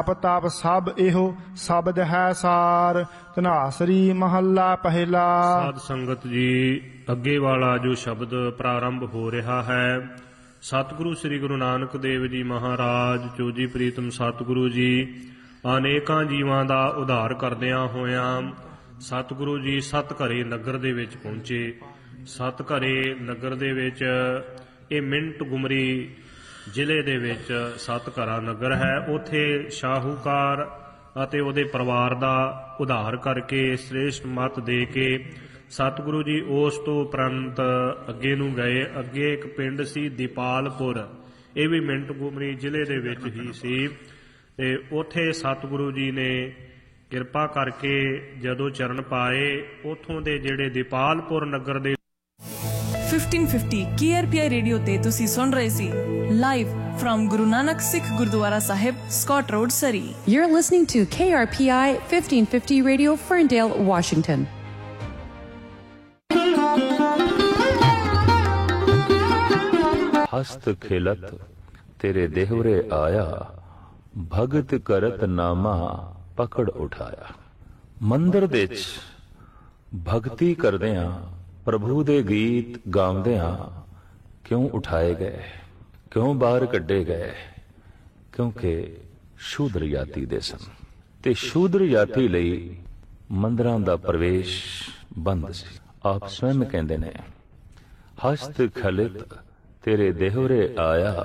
ਤਾਪ ਸਭ ਇਹੋ ਸ਼ਬਦ ਹੈ ਸਾਰ। ਧਨਾਸਰੀ ਮਹੱਲਾ ਪਹਿਲਾ। ਸਾਧ ਸੰਗਤ ਜੀ, ਅੱਗੇ ਵਾਲਾ ਜੋ ਸ਼ਬਦ ਪ੍ਰਾਰੰਭ ਹੋ ਰਿਹਾ ਹੈ, ਸਤਿਗੁਰੂ ਸ੍ਰੀ ਗੁਰੂ ਨਾਨਕ ਦੇਵ ਜੀ ਮਹਾਰਾਜ ਚੋਜੀ ਪ੍ਰੀਤਮ ਸਤਿਗੁਰੂ ਜੀ ਅਨੇਕਾਂ ਜੀਵਾਂ ਦਾ ਉਧਾਰ ਕਰਦਿਆਂ ਹੋਇਆਂ ਸਤਿਗੁਰੂ ਜੀ ਸਤਘਰੇ ਨਗਰ ਦੇ ਵਿੱਚ ਪਹੁੰਚੇ। ਸਤਘਰੇ ਨਗਰ ਦੇ ਵਿੱਚ, ਇਹ ਮਿੰਟ ਗੁਮਰੀ ਜ਼ਿਲ੍ਹੇ ਦੇ ਵਿੱਚ ਸਤਘਰਾ ਨਗਰ ਹੈ। ਉੱਥੇ ਸ਼ਾਹੂਕਾਰ ਅਤੇ ਉਹਦੇ ਪਰਿਵਾਰ ਦਾ ਉਧਾਰ ਕਰਕੇ ਸ੍ਰੇਸ਼ਟ ਮੱਤ ਦੇ ਕੇ ਸਤਿਗੁਰੂ ਜੀ ਉਸ ਤੋਂ ਉਪਰੰਤ ਅੱਗੇ ਨੂੰ ਗਏ। ਅੱਗੇ ਇੱਕ ਪਿੰਡ ਸੀ ਦੀਪਾਲਪੁਰ, ਇਹ ਵੀ ਮਿੰਟ ਗੁਮਰੀ ਜ਼ਿਲ੍ਹੇ ਦੇ ਵਿੱਚ ਹੀ ਸੀ। ਤੇ ਉੱਥੇ ਸਤਿਗੁਰੂ ਜੀ ਨੇ ਕਿਰਪਾ ਕਰਕੇ ਜਦੋਂ ਚਰਨ ਪਾਏ, ਉੱਥੋਂ ਦੇ ਜਿਹੜੇ ਦੀਪਾਲਪੁਰ ਨਗਰ ਦੇ 1550 KRPI ਰੇਡੀਓ ਤੇ ਤੁਸੀਂ ਸੁਣ ਰਹੇ ਸੀ live from Guru Nanak Sikh Gurdwara Sahib, Scott Road, Surrey. You're listening to KRPI 1550 Radio, Ferndale, Washington. ਹਸਤ ਖੇਲਤ ਤੇਰੇ ਦੇਹਵਰੇ ਆਇਆ, ਭਗਤ ਕਰਤ ਨਾਮਾ ਪਕੜ ਉਠਾਇਆ। ਮੰਦਰ ਦੇ ਵਿੱਚ ਭਗਤੀ ਕਰਦਿਆਂ, ਪ੍ਰਭੂ ਦੇ ਗੀਤ ਗਾਉਂਦਿਆਂ ਕਿਉਂ ਉਠਾਏ ਗਏ, ਕਿਉਂ ਬਾਹਰ ਕੱਢੇ ਗਏ? ਕਿਉਂਕਿ ਸ਼ੂਦਰ ਜਾਤੀ ਦੇ ਸਨ ਤੇ ਸ਼ੂਦਰ ਜਾਤੀ ਲਈ ਮੰਦਰਾਂ ਦਾ ਪ੍ਰਵੇਸ਼ ਬੰਦ ਸੀ। ਆਪ ਸਵੈਮ ਕਹਿੰਦੇ ਨੇ, ਹਸਤ ਖਲਿਤ ਤੇਰੇ ਦੇਹਰੇ ਆਇਆ,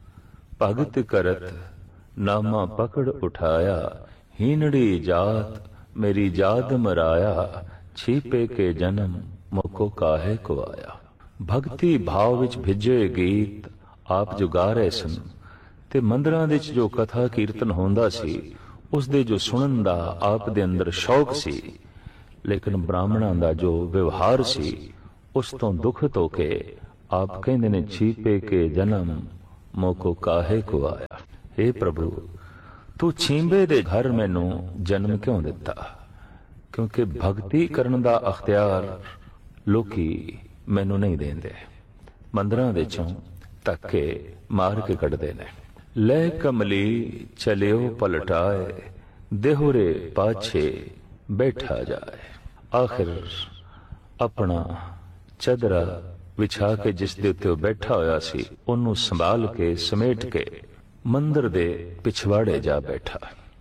ਭਗਤ ਕਰਤ ਨਾਮਾ ਪਕੜ ਉਠਾਇਆ। ਹੀਨੜੀ ਜਾਤ ਮੇਰੀ ਜਾਤ ਮਰਾਇਆ, ਛੀਪੇ ਕੇ ਜਨਮ ਮੋਕੋ ਕਾਹੇ ਕੋ ਆਇਆ। ਭਗਤੀ ਭਾਵ ਵਿੱਚ ਭਿੱਜੇ ਗੀਤ ਆਪ ਜੋ ਗਾ ਰਹੇ ਸਨ ਤੇ ਮੰਦਰਾਂ ਵਿੱਚ ਜੋ ਕਥਾ ਕੀਰਤਨ ਹੁੰਦਾ ਸੀ, ਉਸ ਦੇ ਜੋ ਸੁਣਨ ਦਾ ਆਪ ਦੇ ਅੰਦਰ ਸ਼ੌਕ ਸੀ, ਲੇਕਿਨ ਬ੍ਰਾਹਮਣਾਂ ਦਾ ਜੋ ਵਿਵਹਾਰ ਸੀ ਉਸ ਤੋਂ ਦੁਖਤ ਹੋ ਕੇ ਆਪ ਕਹਿੰਦੇ ਨੇ, ਛੀਪੇ ਕੇ ਜਨਮ ਮੋਕੋ ਕਾਹੇ ਕੋ ਆਇਆ। ਹੇ ਪ੍ਰਭੂ, ਤੂੰ ਛੀਂਬੇ ਦੇ ਘਰ ਮੈਨੂੰ ਜਨਮ ਕਿਉਂ ਦਿੱਤਾ? ਕਿਉਂਕਿ ਭਗਤੀ ਕਰਨ ਦਾ ਅਖਤਿਆਰ ਲੋਕੀ ਮੈਨੂੰ ਨਹੀਂ ਦੇਂਦੇ। ਮੰਦਰਾਂ ਦੇ ਚੋਂ ਧੱਕੇ ਮਾਰ ਕੇ ਕੱਢਦੇ ਨੇ। ਲੈ ਕਮਲੀ ਚਲਿਓ ਪਲਟਾਏ, ਦੇਹੁਰੇ ਪਾਛੇ ਬੈਠਾ ਜਾਏ। ਆਖਿਰ ਆਪਣਾ ਚਦਰਾ ਵਿਛਾ ਕੇ ਜਿਸ ਦੇ ਉੱਤੇ ਉਹ ਬੈਠਾ ਹੋਇਆ ਸੀ, ਉਹਨੂੰ ਸੰਭਾਲ ਕੇ ਸਮੇਟ ਕੇ ਮੰਦਰ ਦੇ ਪਿਛਵਾੜੇ ਜਾ ਬੈਠਾ।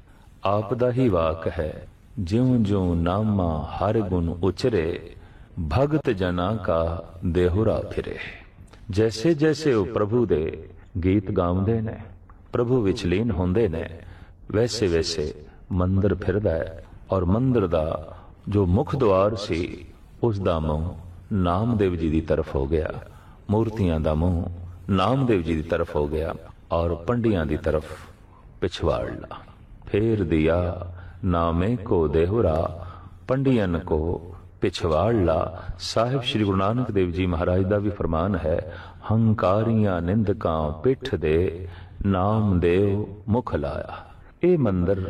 ਆਪ ਦਾ ਹੀ ਵਾਕ ਹੈ, ਜਿਉਂ ਜਿਉਂ ਨਾਮਾ ਹਰ ਗੁਣ ਉਚਰੇ, ਭਗਤ ਜਨਾ ਕਾ ਦੇਹੁਰਾ ਫਿਰੇ। ਜੈਸੇ ਜੈਸੇ ਉਹ ਪ੍ਰਭੂ ਦੇ ਗੀਤ ਗਾਉਂਦੇ ਨੇ, ਪ੍ਰਭੂ ਵਿੱਚ ਲੀਨ ਹੁੰਦੇ ਨੇ, ਵੈਸੇ ਵੈਸੇ ਮੰਦਰ ਫਿਰਦਾ ਹੈ। ਔਰ ਮੰਦਰ ਦਾ ਜੋ ਮੁੱਖ ਦੁਆਰ ਸੀ, ਉਸ ਦਾ ਮੂੰਹ ਨਾਮਦੇਵ ਜੀ ਦੀ ਤਰਫ ਹੋ ਗਿਆ। ਮੂਰਤੀਆਂ ਦਾ ਮੂੰਹ ਨਾਮਦੇਵ ਜੀ ਦੀ ਤਰਫ ਹੋ ਗਿਆ ਔਰ ਪੰਡਿਆਂ ਦੀ ਤਰਫ ਪਿਛਵਾੜ ਲਾ। ਫੇਰ ਦਿਆ ਨਾਮੇ ਕੋ ਦੇਹੁਰਾ, ਪੰਡਿयन को पिछवाड़ ला। साहिब श्री गुरु नानक देव जी महाराज का भी फरमान है, हंकारियां निंदकां पिठ दे, नाम देव मुख लाया। ये मंदिर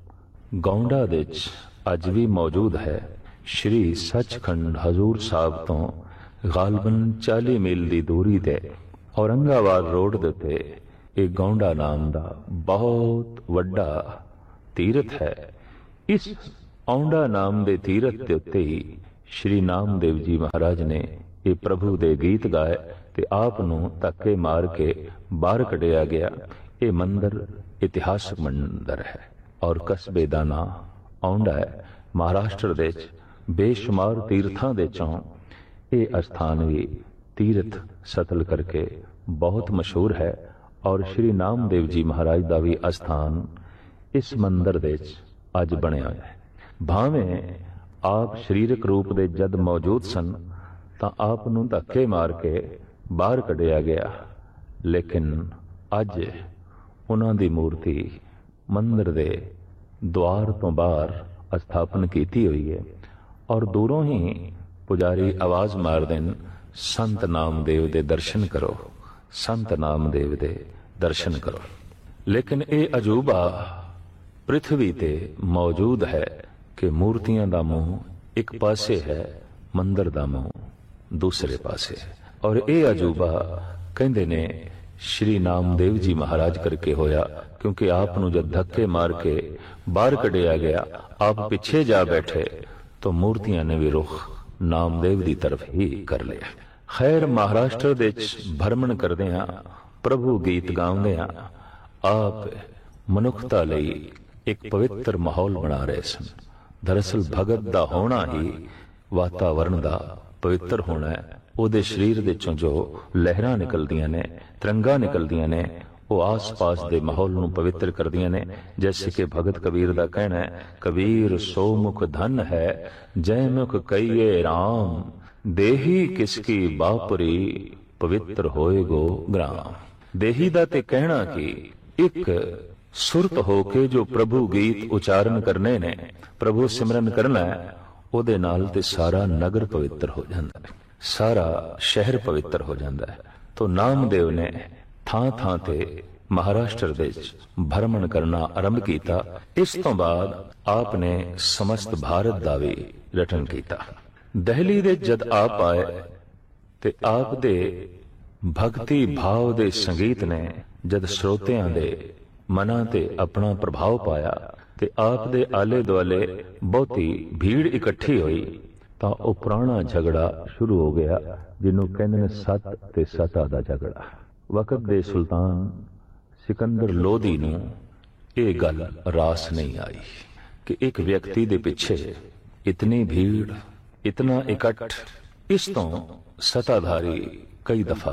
गौंडा दे अज भी मौजूद है। श्री सचखंड हजूर साहब तो गालबन 40 मील की दूरी ते औरंगाबाद रोड दे ते एक गौंडा नाम का बहुत वड्डा तीरथ है। इस औंडा नाम दे तीरथ के उत्ते ही श्री नामदेव जी महाराज ने ये प्रभु दे गीत गाए ते आप नूं धक्के मार के बाहर कढ़िया गया। ये मंदिर इतिहासक मंदिर है और कस्बे दा नां औंडा है। महाराष्ट्र दे बेशुमार तीर्थां दे चों ये अस्थान भी तीर्थ सतल करके बहुत मशहूर है और श्री नामदेव जी महाराज का भी अस्थान इस मंदिर दे अज बनिया है। भावें आप शरीरक रूप दे जद मौजूद सन तां आप नूं धक्के मार के बाहर कढ़िया गया, लेकिन अज उन्हां दी मूर्ति मंदिर दे द्वार तो बाहर स्थापन की हुई है और दूरों ही पुजारी आवाज मार देन, संत नामदेव दे दर्शन करो, संत नामदेव दे दर्शन करो। लेकिन ये अजूबा पृथ्वी ते मौजूद है कि मूर्तियां दा मुंह एक पासे है, मंदिर दा मुंह दूसरे पासे है। और ये अजूबा कहंदे ने ਸ਼੍ਰੀ ਨਾਮਦੇਵ ਜੀ ਮਹਾਰਾਜ ਕਰਕੇ ਹੋਇਆ, ਕਿਉਂਕਿ ਆਪ ਨੂੰ ਜਦ ਧੱਕੇ ਮਾਰ ਕੇ ਬਾਹਰ ਕੱਢਿਆ ਗਿਆ, ਆਪ ਪਿੱਛੇ ਜਾ ਬੈਠੇ ਤਾਂ ਮੂਰਤੀਆਂ ਨੇ ਵੀ ਰੁਖ ਨਾਮਦੇਵ ਦੀ ਤਰਫ ਹੀ ਕਰ ਲਿਆ। ਖੈਰ, ਮਹਾਰਾਸ਼ਟਰ ਦੇ ਵਿੱਚ ਭਰਮਣ ਕਰਦਿਆਂ, ਪ੍ਰਭੂ ਗੀਤ ਗਾਉਂਦਿਆਂ ਆਪ ਮਨੁੱਖਤਾ ਲਈ ਇੱਕ ਪਵਿੱਤਰ ਮਾਹੌਲ ਬਣਾ ਰਹੇ ਸਨ। ਦਰਅਸਲ ਭਗਤ ਦਾ ਹੋਣਾ ਹੀ ਵਾਤਾਵਰਣ ਦਾ ਪਵਿੱਤਰ ਹੋਣਾ ਹੈ। ਉਹਦੇ ਸਰੀਰ ਦੇ ਚੋਂ ਜੋ ਲਹਿਰਾਂ ਨਿਕਲਦੀਆਂ ਨੇ, ਤਿਰੰਗਾ ਨਿਕਲਦੀਆਂ ਨੇ, ਉਹ ਆਸ-ਪਾਸ ਦੇ ਮਾਹੌਲ ਨੂੰ ਪਵਿੱਤਰ ਕਰਦੀਆਂ ਨੇ। ਜੈਸੇ ਕਿ ਭਗਤ ਕਬੀਰ ਦਾ ਕਹਿਣਾ ਹੈ, ਕਬੀਰ ਸੋ ਮੁਖ ਧਨ ਹੈ, ਜੈ ਮੁਖ ਕਹੀਏ ਰਾਮ, ਦੇਹੀ ਕਿਸਕੀ ਬਾਪੁਰੀ, ਪਵਿੱਤਰ ਹੋਏਗੋ ਗ੍ਰਾਮ। ਦੇਹੀ ਦਾ ਤੇ ਕਹਿਣਾ ਕਿ ਇੱਕ ਸੁਰਤ ਹੋ ਕੇ ਜੋ ਪ੍ਰਭੂ ਗੀਤ ਉਚਾਰਨ ਕਰਨੇ ਨੇ, ਪ੍ਰਭੂ ਸਿਮਰਨ ਕਰਨਾ ਹੈ, ਉਹਦੇ ਨਾਲ ਤੇ ਸਾਰਾ ਨਗਰ ਪਵਿੱਤਰ ਹੋ ਜਾਂਦਾ ਹੈ, ਸਾਰਾ ਸ਼ਹਿਰ ਪਵਿੱਤਰ ਹੋ ਜਾਂਦਾ ਹੈ। ਤੋ ਨਾਮਦੇਵ ਨੇ ਥਾਂ ਥਾਂ ਤੇ ਮਹਾਰਾਸ਼ਟਰ ਦੇ ਵਿੱਚ ਭਰਮਣ ਕਰਨਾ ਆਰੰਭ ਕੀਤਾ। ਇਸ ਤੋਂ ਬਾਅਦ ਆਪ ਨੇ ਸਮਸਤ ਭਾਰਤ ਦਾ ਵੀ ਰਟਨ ਕੀਤਾ। ਦਿੱਲੀ ਦੇ ਜਦ ਆਪ ਆਏ ਤੇ ਆਪ ਦੇ ਭਗਤੀ ਭਾਵ ਦੇ ਸੰਗੀਤ ਨੇ ਜਦ ਸਰੋਤਿਆਂ ਦੇ ਮਨਾਂ ਤੇ ਆਪਣਾ ਪ੍ਰਭਾਵ ਪਾਇਆ ਤੇ ਆਪ ਦੇ ਆਲੇ ਦੁਆਲੇ ਬਹੁਤੀ ਭੀੜ ਇਕੱਠੀ ਹੋਈ, ਤਾਂ ਉਹ ਪੁਰਾਣਾ ਝਗੜਾ ਸ਼ੁਰੂ ਹੋ ਗਿਆ, ਜਿਹਨੂੰ ਕਹਿੰਦੇ ਨੇ ਸੱਤ ਤੇ ਸਤਾ ਦਾ ਝਗੜਾ। ਵਕਤ ਦੇ ਸੁਲਤਾਨ ਸਿਕੰਦਰ ਲੋਧੀ ਨੂੰ ਇਹ ਗੱਲ ਰਾਸ ਨਹੀਂ ਆਈ ਕਿ ਇੱਕ ਵਿਅਕਤੀ ਦੇ ਪਿੱਛੇ ਇਤਨੀ ਭੀੜ, ਇਤਨਾ ਇਕੱਠ। ਇਸ ਤੋਂ ਸਤਾਧਾਰੀ ਕਈ ਦਫਾ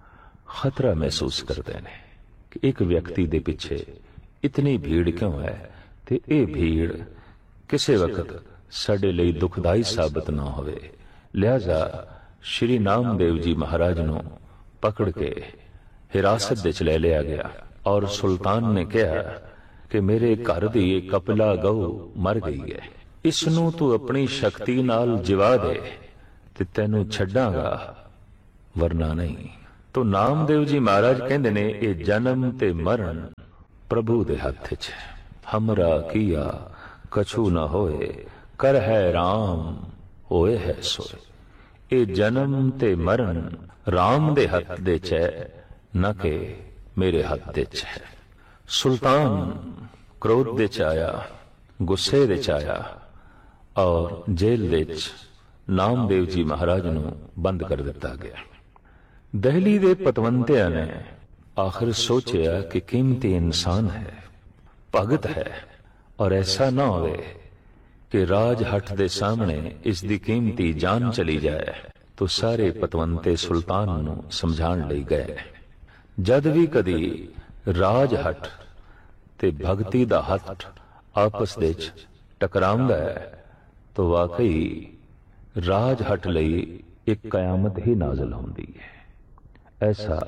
ਖਤਰਾ ਮਹਿਸੂਸ ਕਰਦੇ ਨੇ ਕਿ ਇੱਕ ਵਿਅਕਤੀ ਦੇ ਪਿੱਛੇ ਇਤਨੀ ਭੀੜ ਕਿਉਂ ਹੈ, ਤੇ ਇਹ ਭੀੜ ਕਿਸੇ ਵਕਤ ਸਾਡੇ ਲਈ ਦੁਖਦਾਈ ਸਾਬਤ ਨਾ ਹੋਵੇ। ਲਿਹਾਜ਼ਾ ਸ਼੍ਰੀ ਨਾਮਦੇਵ ਜੀ ਮਹਾਰਾਜ ਨੂੰ ਪਕੜ ਕੇ ਹਿਰਾਸਤ ਵਿੱਚ ਲੈ ਲਿਆ ਗਿਆ ਔਰ ਸੁਲਤਾਨ ਨੇ ਕਿਹਾ ਕਿ ਮੇਰੇ ਘਰ ਦੀ ਇਹ ਕਪਲਾ ਗਊ ਮਰ ਗਈ ਹੈ, ਇਸ ਨੂੰ ਤੂੰ ਆਪਣੀ ਸ਼ਕਤੀ ਨਾਲ ਜਿਵਾ ਦੇ ਤੇ ਤੈਨੂੰ ਛੱਡਾਂਗਾ, ਵਰਨਾ ਨਹੀਂ। ਤੋ ਨਾਮਦੇਵ ਜੀ ਮਹਾਰਾਜ ਕਹਿੰਦੇ ਨੇ, ਇਹ ਜਨਮ ਤੇ ਮਰਨ ਪ੍ਰਭੂ ਦੇ ਹੱਥ 'ਚ ਹੈ। ਹਮਰਾ ਕੀਆ ਕਛੂ ਨਾ ਹੋਏ, ਕਰ ਹੈ ਰਾਮ ਹੋਏ ਹੈ ਸੋਏ। ਇਹ ਜਨਮ ਤੇ ਮਰਨ ਰਾਮ ਦੇ ਹੱਥ ਦੇ 'ਚ ਹੈ, ਨਾ ਕਿ ਮੇਰੇ ਹੱਥ ਦੇ 'ਚ ਹੈ। ਸੁਲਤਾਨ ਕ੍ਰੋਧ ਦੇ 'ਚ ਆਇਆ, ਗੁੱਸੇ ਦੇ 'ਚ ਆਇਆ ਔਰ ਜੇਲ੍ਹ ਦੇ 'ਚ ਨਾਮਦੇਵ ਜੀ ਮਹਾਰਾਜ ਨੂੰ ਬੰਦ ਕਰ ਦਿੱਤਾ ਗਿਆ। ਦਿੱਲੀ ਦੇ ਪਤਵੰਤਿਆਂ ਨੇ ਆਖਿਰ ਸੋਚਿਆ ਕਿ ਕੀਮਤੀ ਇਨਸਾਨ ਹੈ, ਭਗਤ ਹੈ, ਔਰ ਐਸਾ ਨਾ ਹੋਵੇ ਕਿ ਰਾਜ ਹੱਟ ਦੇ ਸਾਹਮਣੇ ਇਸ ਦੀ ਕੀਮਤੀ ਜਾਨ ਚਲੀ ਜਾਏ। तो सारे पतवंते सुल्तान ਨੂੰ ਸਮਝਾਉਣ ਲਈ ਗਏ। ਜਦ ਵੀ ਕਦੀ ਰਾਜ ਹੱਟ ਤੇ ਭਗਤੀ ਦਾ ਹੱਟ ਆਪਸ ਵਿੱਚ ਟਕਰਾਉਂਦਾ ਹੈ ਤਾਂ ਵਾਕਈ ਰਾਜ ਹੱਟ ਲਈ ਇੱਕ ਕਿਆਮਤ ਹੀ ਨਾਜ਼ਲ ਹੁੰਦੀ ਹੈ। ਐਸਾ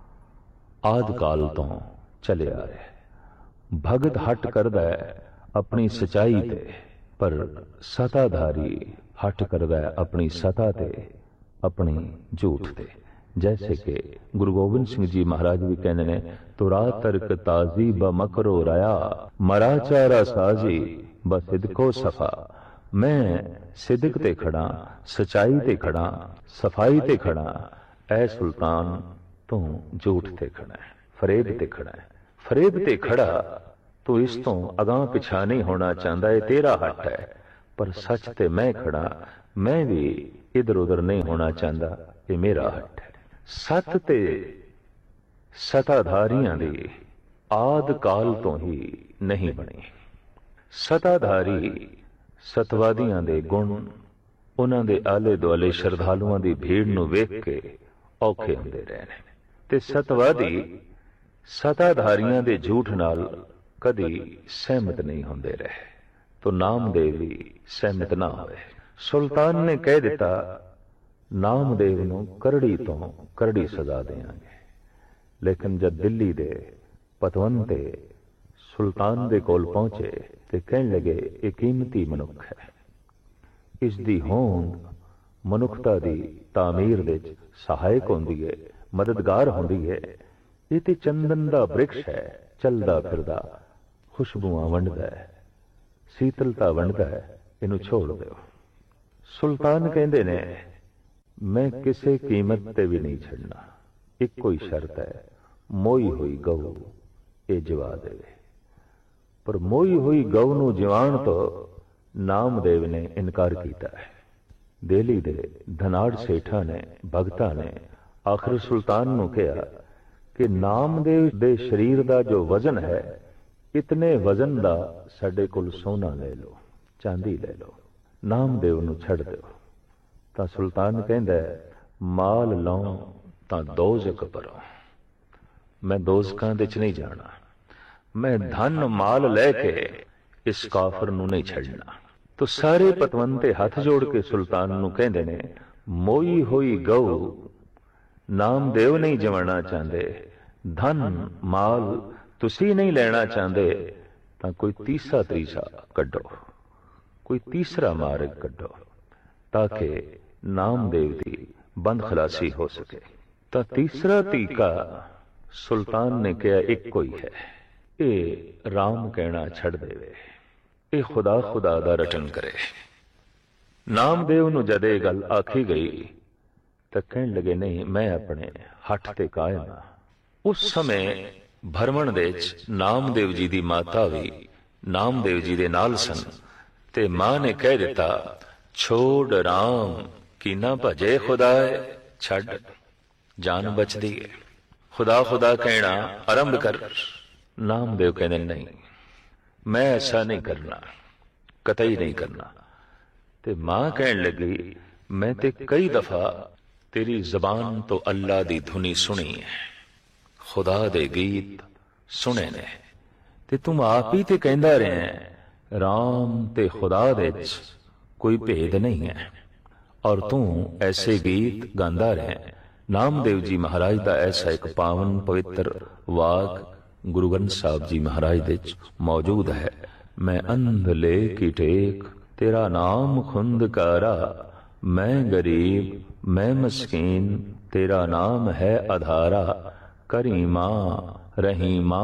ਆਦਿ ਕਾਲ ਤੋਂ ਚੱਲਿਆ ਆ ਰਿਹਾ ਹੈ। ਭਗਤ ਹੱਟ ਕਰਦਾ ਹੈ ਆਪਣੀ ਸਚਾਈ ਤੇ, ਪਰ ਸਤਾਧਾਰੀ ਹੱਟ ਕਰਦਾ ਹੈ ਆਪਣੀ ਸਤਾ ਤੇ, अपनी झूठ ते। जैसे कि गुरु गोबिंद सिंह जी महाराज भी कहने ने, तुरा तर्क ताजी ब मकरो राया, मरा चारा साजी ब सिदको सफा। मैं सिदक ते खड़ा, सचाई ते खड़ा, सफाई ते खड़ा, ऐ सुल्तान तू झूठ ते खड़ा है, फरेब ते खड़ा है। फरेब ते खड़ा तू इस तो अगां पिछा नहीं होना चाहता, है तेरा हट है, पर सच ते मैं खड़ा, मैं भी इधर उधर नहीं होना चाहता, ये मेरा हट है। सत ते सताधारियां दी आद काल तो ही नहीं बनी। सताधारी सतवादियां दे गुण उन्हां दे आले दुआले श्रद्धालुआं दी भीड़ नूं वेख के औखे हुंदे रहे ने, ते सतवादी सताधारियां दे झूठ नाल कदी सहमत नहीं हुंदे रहे, तो नामदेव भी सहमत ना होए। सुल्तान ने कह दिता, नामदेव नूं करड़ी तो करड़ी सजा देंगे। लेकिन जब दिल्ली दे पतवंते सुल्तान दे कोल पहुंचे ते कहन लगे, ये कीमती मनुख है, इस दी होंद मनुखता दी तामीर दे सहायक होंदी है, मददगार होंदी है। ये ते चंदन दा वृक्ष है, चलदा फिरदा खुशबुआं वंडदा है, शीतलता वंडदा है, इनू छोड़ दो। सुल्तान कहते ने, मैं किसी कीमत ते भी नहीं छड़ना, एक कोई शर्त है, ਮੋਈ ਹੋਈ ਗਊ ਇਹ ਜਵਾ ਦੇਵੇ। ਪਰ ਮੋਈ ਹੋਈ ਗਊ ਨੂੰ ਜਿਵਾਣ ਤੋਂ ਨਾਮਦੇਵ ਨੇ ਇਨਕਾਰ ਕੀਤਾ ਹੈ। ਦਿੱਲੀ ਦੇ ਧਨਾੜ ਸੇਠਾਂ ਨੇ, ਭਗਤਾਂ ਨੇ ਆਖਰ ਸੁਲਤਾਨ ਨੂੰ ਕਿਹਾ ਕਿ ਨਾਮਦੇਵ ਦੇ ਸਰੀਰ ਦਾ ਜੋ ਵਜ਼ਨ ਹੈ, ਇਤਨੇ ਵਜ਼ਨ ਦਾ ਸਾਡੇ ਕੋਲ ਸੋਨਾ ਲੈ ਲਓ, ਚਾਂਦੀ ਲੈ ਲਓ, ਨਾਮਦੇਵ ਨੂੰ ਛੱਡ ਦਿਓ। ਤਾਂ ਸੁਲਤਾਨ ਕਹਿੰਦਾ ਮਾਲ ਲਾਉ ਤਾਂ ਦੋਜ਼ਖ ਭਰੋ। ਮੈਂ ਦੋਜ਼ਖਾਂ ਦੇ ਚ ਨਹੀਂ ਜਾਣਾ, ਮੈਂ ਧਨ ਮਾਲ ਲੈ ਕੇ ਇਸ ਕਾਫਰ ਨੂੰ ਨਹੀਂ ਛੱਡਣਾ। ਤੋ ਸਾਰੇ ਪਤਵੰਤੇ ਹੱਥ ਜੋੜ ਕੇ ਸੁਲਤਾਨ ਨੂੰ ਕਹਿੰਦੇ ਨੇ ਮੋਈ ਹੋਈ ਗਊ ਨਾਮਦੇਵ ਨਹੀਂ ਜਵਾਣਾ ਚਾਹੁੰਦੇ, ਧਨ ਮਾਲ ਤੁਸੀਂ ਨਹੀਂ ਲੈਣਾ ਚਾਹੁੰਦੇ, ਤਾਂ ਕੋਈ ਤੀਸਰਾ ਤਰੀਸਾ ਕੱਢੋ, ਕੋਈ ਤੀਸਰਾ ਮਾਰਗ ਕੱਢੋ ਤਾਂ ਕਿ ਨਾਮਦੇਵ ਦੀ ਬੰਦ ਖਲਾਸੀ ਹੋ ਸਕੇ। ਤਾਂ ਤੀਸਰਾ ਤਰੀਕਾ ਸੁਲਤਾਨ ਨੇ ਕਿਹਾ ਇੱਕੋ ਹੀ ਹੈ, ਇਹ ਰਾਮ ਕਹਿਣਾ ਛੱਡ ਦੇਵੇ, ਇਹ ਖੁਦਾ ਖੁਦਾ ਦਾ ਰਟਨ ਕਰੇ। ਨਾਮਦੇਵ ਨੂੰ ਜਦ ਇਹ ਗੱਲ ਆਖੀ ਗਈ ਤਾਂ ਕਹਿਣ ਲੱਗੇ ਨਹੀਂ, ਮੈਂ ਆਪਣੇ ਹੱਠ ਤੇ ਕਾਇਮ ਹਾਂ। ਉਸ ਸਮੇਂ ਭਰਮਣ ਦੇ ਵਿੱਚ ਨਾਮਦੇਵ ਜੀ ਦੀ ਮਾਤਾ ਵੀ ਨਾਮਦੇਵ ਜੀ ਦੇ ਨਾਲ ਸਨ ਤੇ ਮਾਂ ਨੇ ਕਹਿ ਦਿੱਤਾ ਛੋੜ ਰਾਮ ਕੀ ਨਾ ਭਜੇ ਖੁਦਾਏ, ਛੱਡ ਜਾਨ ਬਚਦੀ ਹੈ, ਖੁਦਾ ਖੁਦਾ ਕਹਿਣਾ ਆਰੰਭ ਕਰ। ਨਾਮਦੇਵ ਕਹਿੰਦੇ ਨਹੀਂ, ਮੈਂ ਐਸਾ ਨਹੀਂ ਕਰਨਾ, ਕਤਈ ਨਹੀਂ ਕਰਨਾ। ਤੇ ਮਾਂ ਕਹਿਣ ਲੱਗੀ ਮੈਂ ਤੇ ਕਈ ਦਫਾ ਤੇਰੀ ਜ਼ਬਾਨ ਤੋਂ ਅੱਲਾ ਦੀ ਧੁਨੀ ਸੁਣੀ ਹੈ, ਖੁਦਾ ਦੇ ਗੀਤ ਸੁਣੇ ਨੇ, ਤੇ ਤੂੰ ਆਪ ਹੀ ਤੇ ਕਹਿੰਦਾ ਰਿਹਾ ਰਾਮ ਤੇ ਖੁਦਾ ਦੇ ਵਿੱਚ ਕੋਈ ਭੇਦ ਨਹੀਂ ਹੈ, ਔਰ ਤੂੰ ਐਸੇ ਗੀਤ ਗਾਉਂਦਾ ਰਿਹਾ। ਨਾਮਦੇਵ ਜੀ ਮਹਾਰਾਜ ਦਾ ਐਸਾ ਇੱਕ ਪਾਵਨ ਪਵਿੱਤਰ ਵਾਕ ਗੁਰੂ ਗ੍ਰੰਥ ਸਾਹਿਬ ਜੀ ਮਹਾਰਾਜ ਦੇ ਵਿੱਚ ਮੌਜੂਦ ਹੈ। ਮੈਂ ਅੰਧ ਲੈ ਕੀ ਟੇਕ ਤੇਰਾ ਨਾਮ ਖੁੰਦਕਾਰਾ, ਮੈਂ ਗਰੀਬ ਮੈਂ ਮਸਕੀਨ ਤੇਰਾ ਨਾਮ ਹੈ ਆਧਾਰਾ, ਕਰੀਮਾ ਰਹੀਮਾ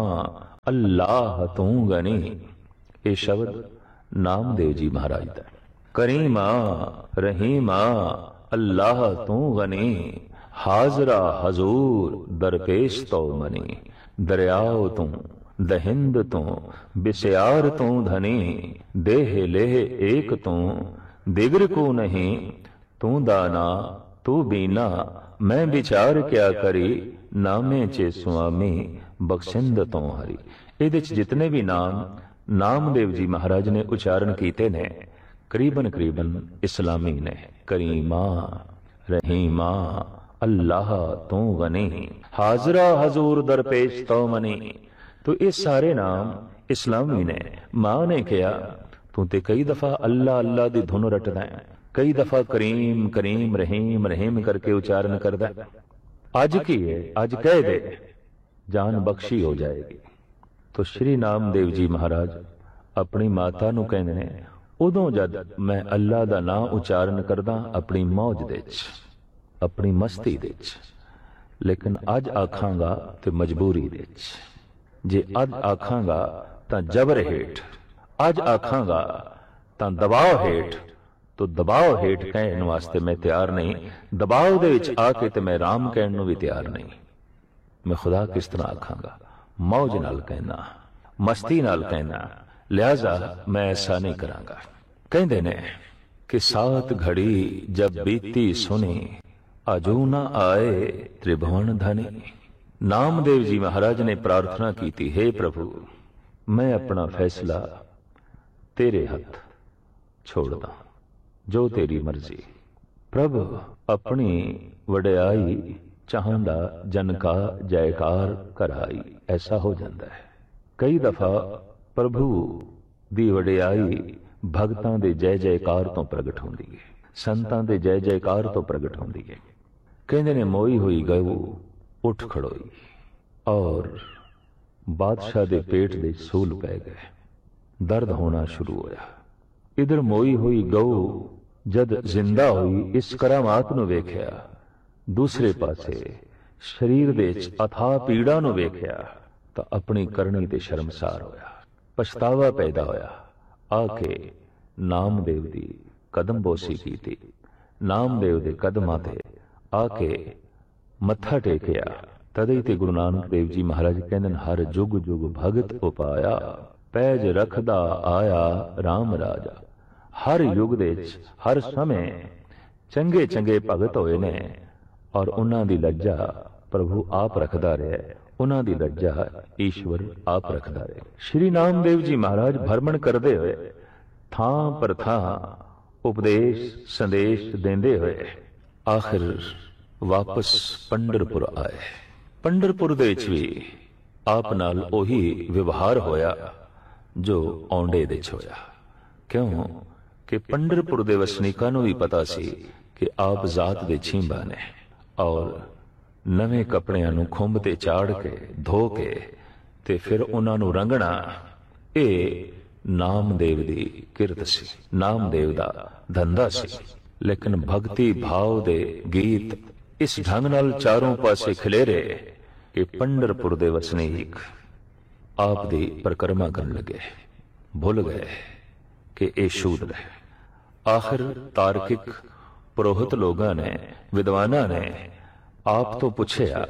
ਅੱਲਾਹ ਤੂੰ ਗਨੀ। ਇਹ ਸ਼ਬਦ ਨਾਮਦੇਵ ਜੀ ਮਹਾਰਾਜ ਦਾ। ਕਰੀਮਾ ਰਹੀਮਾ ਅੱਲਾਹ ਤੂੰ ਗਨੀ, ਹਾਜ਼ਰਾ ਹਜ਼ੂਰ ਦਰਪੇਸ਼ ਤੋ ਮਨੀ, ਦਰਿਆਓ ਤੂੰ ਦਹਿੰਦ ਤੂੰ ਬਿਸਿਆਰ ਤੂੰ ਧਨੀ, ਦੇਹ ਲੇਹ ਏਕ ਤੂੰ ਦਿਗਰ ਕੋ ਨਹੀਂ, ਤੂੰ ਦਾਨਾ ਤੂੰ ਬੀਨਾ ਮੈਂ ਵਿਚਾਰ ਕਿਆ ਕਰੀ, ਨਾਮੇ ਚੇ ਸੁਆਮੀ ਬਖਸ਼ਿੰਦ ਤੋਂ ਹਰੀ। ਇਹਦੇ ਚ ਜਿਤਨੇ ਵੀ ਨਾਮ ਨਾਮਦੇਵ ਜੀ ਮਹਾਰਾਜ ਨੇ ਉਚਾਰਨ ਕੀਤੇ ਨੇ ਕਰੀਬਨ ਇਸਲਾਮੀ ਨੇ। ਕਰੀਮਾ ਰਹੀਮਾ ਅੱਲਾਹ ਤੂੰ ਗਨੀ, ਹਾਜ਼ਰਾ ਹਜ਼ੂਰ ਦਰਪੇਸ਼ ਤੋ ਮਨੀ। ਤੋ ਇਹ ਸਾਰੇ ਨਾਮ ਇਸਲਾਮੀ ਨੇ। ਮਾਂ ਨੇ ਕਿਹਾ ਤੂੰ ਤੇ ਕਈ ਦਫਾ ਅੱਲਾ ਅੱਲਾ ਦੀ ਧੁਨ ਰਟਦਾ ਹੈ, ਕਈ ਦਫਾ ਕਰੀਮ ਕਰੀਮ ਰਹੀਮ ਰਹੀਮ ਕਰਕੇ ਉਚਾਰਨ ਕਰਦਾ। ਅੱਜ ਕੀ ਹੈ, ਅੱਜ ਕਹਿ ਦੇ ਜਾਨ ਬਖਸ਼ੀ ਹੋ ਜਾਏਗੀ। ਤੋ ਸ਼੍ਰੀ ਨਾਮਦੇਵ ਜੀ ਮਹਾਰਾਜ ਆਪਣੀ ਮਾਤਾ ਨੂੰ ਕਹਿੰਦੇ ਨੇ ਉਦੋਂ ਜਦ ਮੈਂ ਅੱਲਾ ਦਾ ਨਾਮ ਉਚਾਰਨ ਕਰਦਾ ਆਪਣੀ ਮੌਜ ਦੇ ਵਿੱਚ, ਆਪਣੀ ਮਸਤੀ ਦੇ ਵਿੱਚ, ਲੇਕਿਨ ਅੱਜ ਆਖਾਂਗਾ ਤੇ ਮਜਬੂਰੀ ਦੇ ਵਿੱਚ। ਜੇ ਅੱਜ ਆਖਾਂਗਾ ਤਾਂ ਜਬਰ ਹੇਠ, ਅੱਜ ਆਖਾਂਗਾ ਤਾਂ ਦਬਾਅ ਹੇਠ, ਤੋ ਦਬਾਅ ਹੇਠ ਕਹਿਣ ਵਾਸਤੇ ਮੈਂ ਤਿਆਰ ਨਹੀਂ, ਦਬਾਅ ਦੇ ਵਿੱਚ ਆ ਕੇ ਤੇ ਮੈਂ ਰਾਮ ਕਹਿਣ ਨੂੰ ਵੀ ਤਿਆਰ ਨਹੀਂ। ਮੈਂ ਖੁਦਾ ਕਿਸ ਤਰ੍ਹਾਂ ਆਖਾਂਗਾ, ਮੌਜ ਨਾਲ ਕਹਿਣਾ, ਮਸਤੀ ਨਾਲ ਕਹਿਣਾ, ਲਿਹਾਜ਼ਾ ਮੈਂ ਐਸਾ ਨਹੀਂ ਕਰਾਂਗਾ। ਕਹਿੰਦੇ ਨੇ ਕਿ ਸਾਤ ਘੜੀ ਜਬ ਬੀਤੀ ਸੁਣੀ, ਅਜੂ ਨਾ ਆਏ ਤ੍ਰਿਭੁਵਨ ਧਨੀ। ਨਾਮਦੇਵ ਜੀ ਮਹਾਰਾਜ ਨੇ ਪ੍ਰਾਰਥਨਾ ਕੀਤੀ, हे ਪ੍ਰਭੂ ਮੈਂ ਆਪਣਾ ਫੈਸਲਾ ਤੇਰੇ ਹੱਥ ਛੋੜਦਾ, ਜੋ ਤੇਰੀ ਮਰਜ਼ੀ। ਪ੍ਰਭ ਆਪਣੀ ਵਡਿਆਈ ਚਾਹੁੰਦਾ ਜਨ ਕਾ ਜੈਕਾਰ ਕਰਾਈ। ਐਸਾ ਹੋ ਜਾਂਦਾ ਹੈ ਕਈ ਦਫਾ ਪ੍ਰਭੂ ਦੀ ਵਡਿਆਈ ਭਗਤਾਂ ਦੇ ਜੈ ਜੈਕਾਰ ਤੋਂ ਪ੍ਰਗਟ ਹੁੰਦੀ ਹੈ, ਸੰਤਾਂ ਦੇ ਜੈ ਜੈਕਾਰ ਤੋਂ ਪ੍ਰਗਟ ਹੁੰਦੀ ਹੈ। ਕਹਿੰਦੇ ਨੇ ਮੋਈ ਹੋਈ ਗਊ ਉੱਠ ਖੜੋਈ ਔਰ ਬਾਦਸ਼ਾਹ ਦੇ ਪੇਟ ਦੇ ਸੂਲ ਪੈ ਗਏ, ਦਰਦ ਹੋਣਾ ਸ਼ੁਰੂ ਹੋਇਆ। ਇਧਰ ਮੋਈ ਹੋਈ ਗਊ ਜਦ ਜ਼ਿੰਦਾ ਹੋਈ ਇਸ ਕਰਾਮਾਤ ਨੂੰ ਵੇਖਿਆ, ਦੂਸਰੇ ਪਾਸੇ ਸਰੀਰ ਦੇ ਵਿੱਚ ਅਥਾਹ ਪੀੜਾ ਨੂੰ ਵੇਖਿਆ ਤਾਂ ਆਪਣੀ ਕਰਨੀ ਤੇ ਸ਼ਰਮਸਾਰ ਹੋਇਆ, ਪਛਤਾਵਾ ਪੈਦਾ ਹੋਇਆ। ਆ ਕੇ ਨਾਮਦੇਵ ਦੀ ਕਦਮਬੋਸੀ ਕੀਤੀ, ਨਾਮਦੇਵ ਦੇ ਕਦਮਾਂ ਤੇ ਆ ਕੇ ਮੱਥਾ ਟੇਕਿਆ, ਤਦੇ ਤੇ ਗੁਰੂ ਨਾਨਕ ਦੇਵ ਜੀ ਮਹਾਰਾਜ ਕਹਿੰਦੇ ਨੇ, ਹਰ ਜੁਗ ਜੁਗ ਭਗਤ ਉਪਾਇਆ, ਪੈਜ ਰੱਖਦਾ ਆਇਆ RAM ਰਾਜਾ। ਹਰ ਯੁੱਗ ਦੇ ਵਿੱਚ ਹਰ ਸਮੇਂ ਚੰਗੇ ਚੰਗੇ ਭਗਤ ਹੋਏ ਨੇ, ਔਰ ਉਹਨਾਂ ਦੀ ਲੱਜਾ ਪ੍ਰਭੂ ਆਪ ਰੱਖਦਾ ਰਿਹਾ, ਉਹਨਾਂ ਦੀ ਲੱਜਾ ਈਸ਼ਵਰ ਆਪ ਰੱਖਦਾ ਰਿਹਾ। ਸ਼੍ਰੀ ਨਾਮਦੇਵ ਜੀ ਮਹਾਰਾਜ ਭਰਮਣ ਕਰਦੇ ਹੋਏ ਥਾਂ ਪਰ ਥਾਂ ਉਪਦੇਸ਼ ਸੰਦੇਸ਼ ਦਿੰਦੇ ਹੋਏ ਆਖਿਰ ਵਾਪਸ ਪੰਢਰਪੁਰ ਆਏ। ਪੰਢਰਪੁਰ ਦੇ ਵਿੱਚ ਵੀ ਆਪ ਨਾਲ ਉਹੀ ਵਿਵਹਾਰ ਹੋਇਆ ਜੋ ਔਂਡੇ ਦੇ ਵਿੱਚ ਹੋਇਆ। ਕਿਉਂ ਕਿ ਪੰਢਰਪੁਰ ਦੇ ਵਸਨੀਕਾਂ ਨੂੰ ਵੀ ਪਤਾ ਸੀ ਕਿ ਆਪ ਜ਼ਾਤ ਦੇ ਛੀਂਬਾ ਨੇ, ਔਰ ਨਵੇਂ ਕੱਪੜਿਆਂ ਨੂੰ ਖੁੰਭ ਤੇ ਚਾੜ ਕੇ ਧੋ ਕੇ ਤੇ ਫਿਰ ਉਹਨਾਂ ਨੂੰ ਰੰਗਣਾ, ਇਹ ਨਾਮਦੇਵ ਦੀ ਕਿਰਤ ਸੀ, ਨਾਮਦੇਵ ਦਾ ਧੰਦਾ ਸੀ। ਲੇਕਿਨ ਭਗਤੀ ਭਾਵ ਦੇ ਗੀਤ ਇਸ ਢੰਗ ਨਾਲ ਚਾਰੋਂ ਪਾਸੇ ਖਿਲੇਰੇ ਕਿ ਪੰਢਰਪੁਰ ਦੇ ਵਸਨੀਕ ਆਪ ਦੀ ਪਰਿਕਰਮਾ ਕਰਨ ਲੱਗੇ, ਭੁੱਲ ਗਏ ਕਿ ਇਹ ਸ਼ੂਦਰ ਹੈ। ਆਖਿਰ ਤਾਰਕਿਕ ਪੁਰੋਹਿਤ ਲੋਕਾਂ ਨੇ, ਵਿਦਵਾਨਾਂ ਨੇ ਆਪ ਤੋਂ ਪੁੱਛਿਆ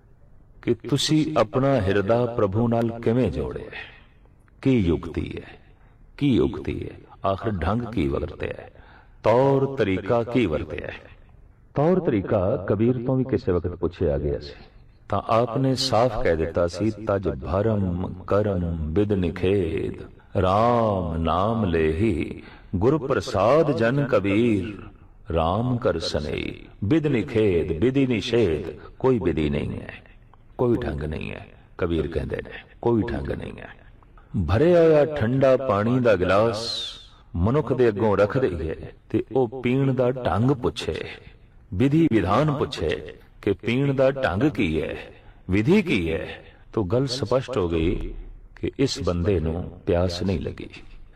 ਕਿ ਤੁਸੀਂ ਆਪਣਾ ਹਿਰਦਾ ਪ੍ਰਭੂ ਨਾਲ ਕਿਵੇਂ ਜੋੜਿਆ, ਕੀ ਯੁਕਤੀ ਹੈ, ਕੀ ਯੁਕਤੀ ਹੈ, ਆਖਿਰ ਢੰਗ ਕੀ ਵਰਤਿਆ ਹੈ, ਤੌਰ ਤਰੀਕਾ ਕੀ ਵਰਤਿਆ ਹੈ। ਤੌਰ ਤਰੀਕਾ ਕਬੀਰ ਤੋਂ ਵੀ ਕਿਸੇ ਵਕਤ ਪੁੱਛਿਆ ਗਿਆ ਸੀ, ਤਾਂ ਆਪ ਨੇ ਸਾਫ਼ ਕਹਿ ਦਿੱਤਾ ਸੀ, ਤਜ ਭਰਮ ਕਰਮ ਬਿਦ ਨਿਖੇਦ, RAM ਨਾਮ ਲੇਹੀ ਗੁਰ ਪ੍ਰਸਾਦ ਜਨ ਕਬੀਰ, RAM ਕਰ ਸਨਈ ਬਿਦ ਨਿਖੇਦ, ਬਿਧੀ ਨਿਸ਼ੇਦ, ਕੋਈ ਵਿਧੀ ਨਹੀਂ ਹੈ, ਕੋਈ ਢੰਗ ਨਹੀਂ ਹੈ। ਕਬੀਰ ਕਹਿੰਦੇ ਨੇ ਕੋਈ ਢੰਗ ਨਹੀਂ ਹੈ। ਭਰਿਆ ਹੋਇਆ ਠੰਡਾ ਪਾਣੀ ਦਾ ਗਿਲਾਸ ਮਨੁੱਖ ਦੇ ਅੱਗੋਂ ਰੱਖ ਦਈਏ ਤੇ ਉਹ ਪੀਣ ਦਾ ਢੰਗ ਪੁੱਛੇ, ਵਿਧੀ ਵਿਧਾਨ ਪੁੱਛੇ ਕਿ ਪੀਣ ਦਾ ਢੰਗ ਕੀ ਹੈ, ਵਿਧੀ ਕੀ ਹੈ, ਤਾਂ ਗੱਲ ਸਪਸ਼ਟ ਹੋ ਗਈ ਕਿ ਇਸ ਬੰਦੇ ਨੂੰ ਪਿਆਸ ਨਹੀਂ ਲੱਗੀ।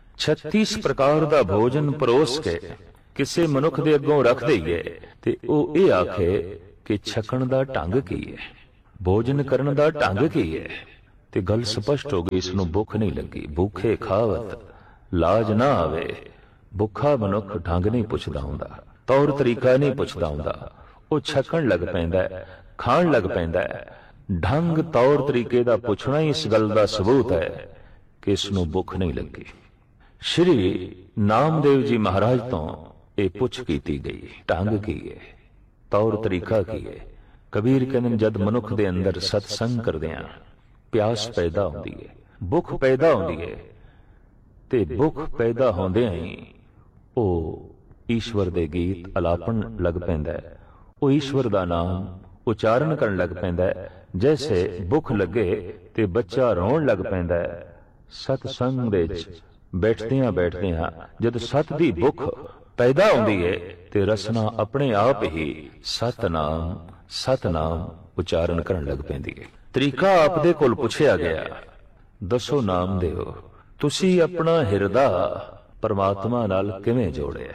36 ਪ੍ਰਕਾਰ ਦਾ ਭੋਜਨ ਪਰੋਸ ਕੇ ਕਿਸੇ ਮਨੁੱਖ ਦੇ ਅੱਗੋਂ ਰੱਖ ਦਈਏ ਤੇ ਉਹ ਇਹ ਆਖੇ ਕਿ ਛਕਣ ਦਾ ਢੰਗ ਕੀ ਹੈ, ਭੋਜਨ ਕਰਨ ਦਾ ਢੰਗ ਕੀ ਹੈ, ਤੇ ਗੱਲ ਸਪਸ਼ਟ ਹੋ ਗਈ, ਇਸ ਨੂੰ ਭੁੱਖ ਨਹੀਂ ਲੱਗੀ। ਭੁੱਖੇ ਖਾਵਤ ਲਾਜ ਨਾ ਆਵੇ, ਭੁੱਖਾ ਮਨੁੱਖ ਢੰਗ ਨਹੀਂ ਪੁੱਛਦਾ ਹੁੰਦਾ, ਤੌਰ ਤਰੀਕਾ ਨਹੀਂ ਪੁੱਛਦਾ ਹੁੰਦਾ, ਉਹ ਛਕਣ ਲੱਗ ਪੈਂਦਾ, ਖਾਣ ਲੱਗ ਪੈਂਦਾ। ਢੰਗ ਤੌਰ ਤਰੀਕੇ ਦਾ ਪੁੱਛਣਾ ਹੀ ਇਸ ਗੱਲ ਦਾ ਸਬੂਤ ਹੈ ਕਿ ਇਸ ਨੂੰ ਭੁੱਖ ਨਹੀਂ ਲੱਗੀ। ਸ਼੍ਰੀ ਨਾਮਦੇਵ ਜੀ ਮਹਾਰਾਜ ਤੋਂ ਇਹ ਪੁੱਛ ਕੀਤੀ ਗਈ, ਢੰਗ ਕੀ ਹੈ, ਤੌਰ ਤਰੀਕਾ ਕੀ ਹੈ। ਕਬੀਰ ਕਹਿੰਦੇ, ਜਦ ਮਨੁੱਖ ਦੇ ਅੰਦਰ ਸਤਸੰਗ ਕਰਦਿਆਂ ਪਿਆਸ ਪੈਦਾ ਹੁੰਦੀ ਹੈ, ਭੁੱਖ ਪੈਦਾ ਹੁੰਦੀ ਹੈ, ਤੇ ਭੁੱਖ ਪੈਦਾ ਹੁੰਦਿਆਂ ਹੀ ਉਹ ਈਸ਼ਵਰ ਦੇ ਗੀਤ ਅਲਾਪਣ ਲੱਗ ਪੈਂਦਾ, ਉਹ ਈਸ਼ਵਰ ਦਾ ਨਾਮ ਉਚਾਰਨ ਕਰਨ ਲੱਗ ਪੈਂਦਾ। ਜੈਸੇ ਭੁੱਖ ਲੱਗੇ ਤੇ ਬੱਚਾ ਰੋਣ ਲੱਗ ਪੈਂਦਾ। ਸਤਸੰਗ ਦੇ ਵਿੱਚ ਬੈਠਦਿਆਂ ਬੈਠਦਿਆਂ ਜਦ ਸਤ ਦੀ ਭੁੱਖ ਪੈਦਾ ਹੁੰਦੀ ਹੈ ਤੇ ਰਸਨਾ ਆਪਣੇ ਆਪ ਹੀ ਸਤਨਾਮ ਸਤਨਾਮ ਉਚਾਰਨ ਕਰਨ ਲੱਗ ਪੈਂਦੀ ਹੈ। ਤਰੀਕਾ ਆਪ ਦੇ ਕੋਲ ਪੁੱਛਿਆ ਗਿਆ, ਦੱਸੋ ਨਾਮਦੇਵ, ਤੁਸੀਂ ਆਪਣਾ ਹਿਰਦਾ ਪਰਮਾਤਮਾ ਨਾਲ ਕਿਵੇਂ ਜੋੜਿਆ?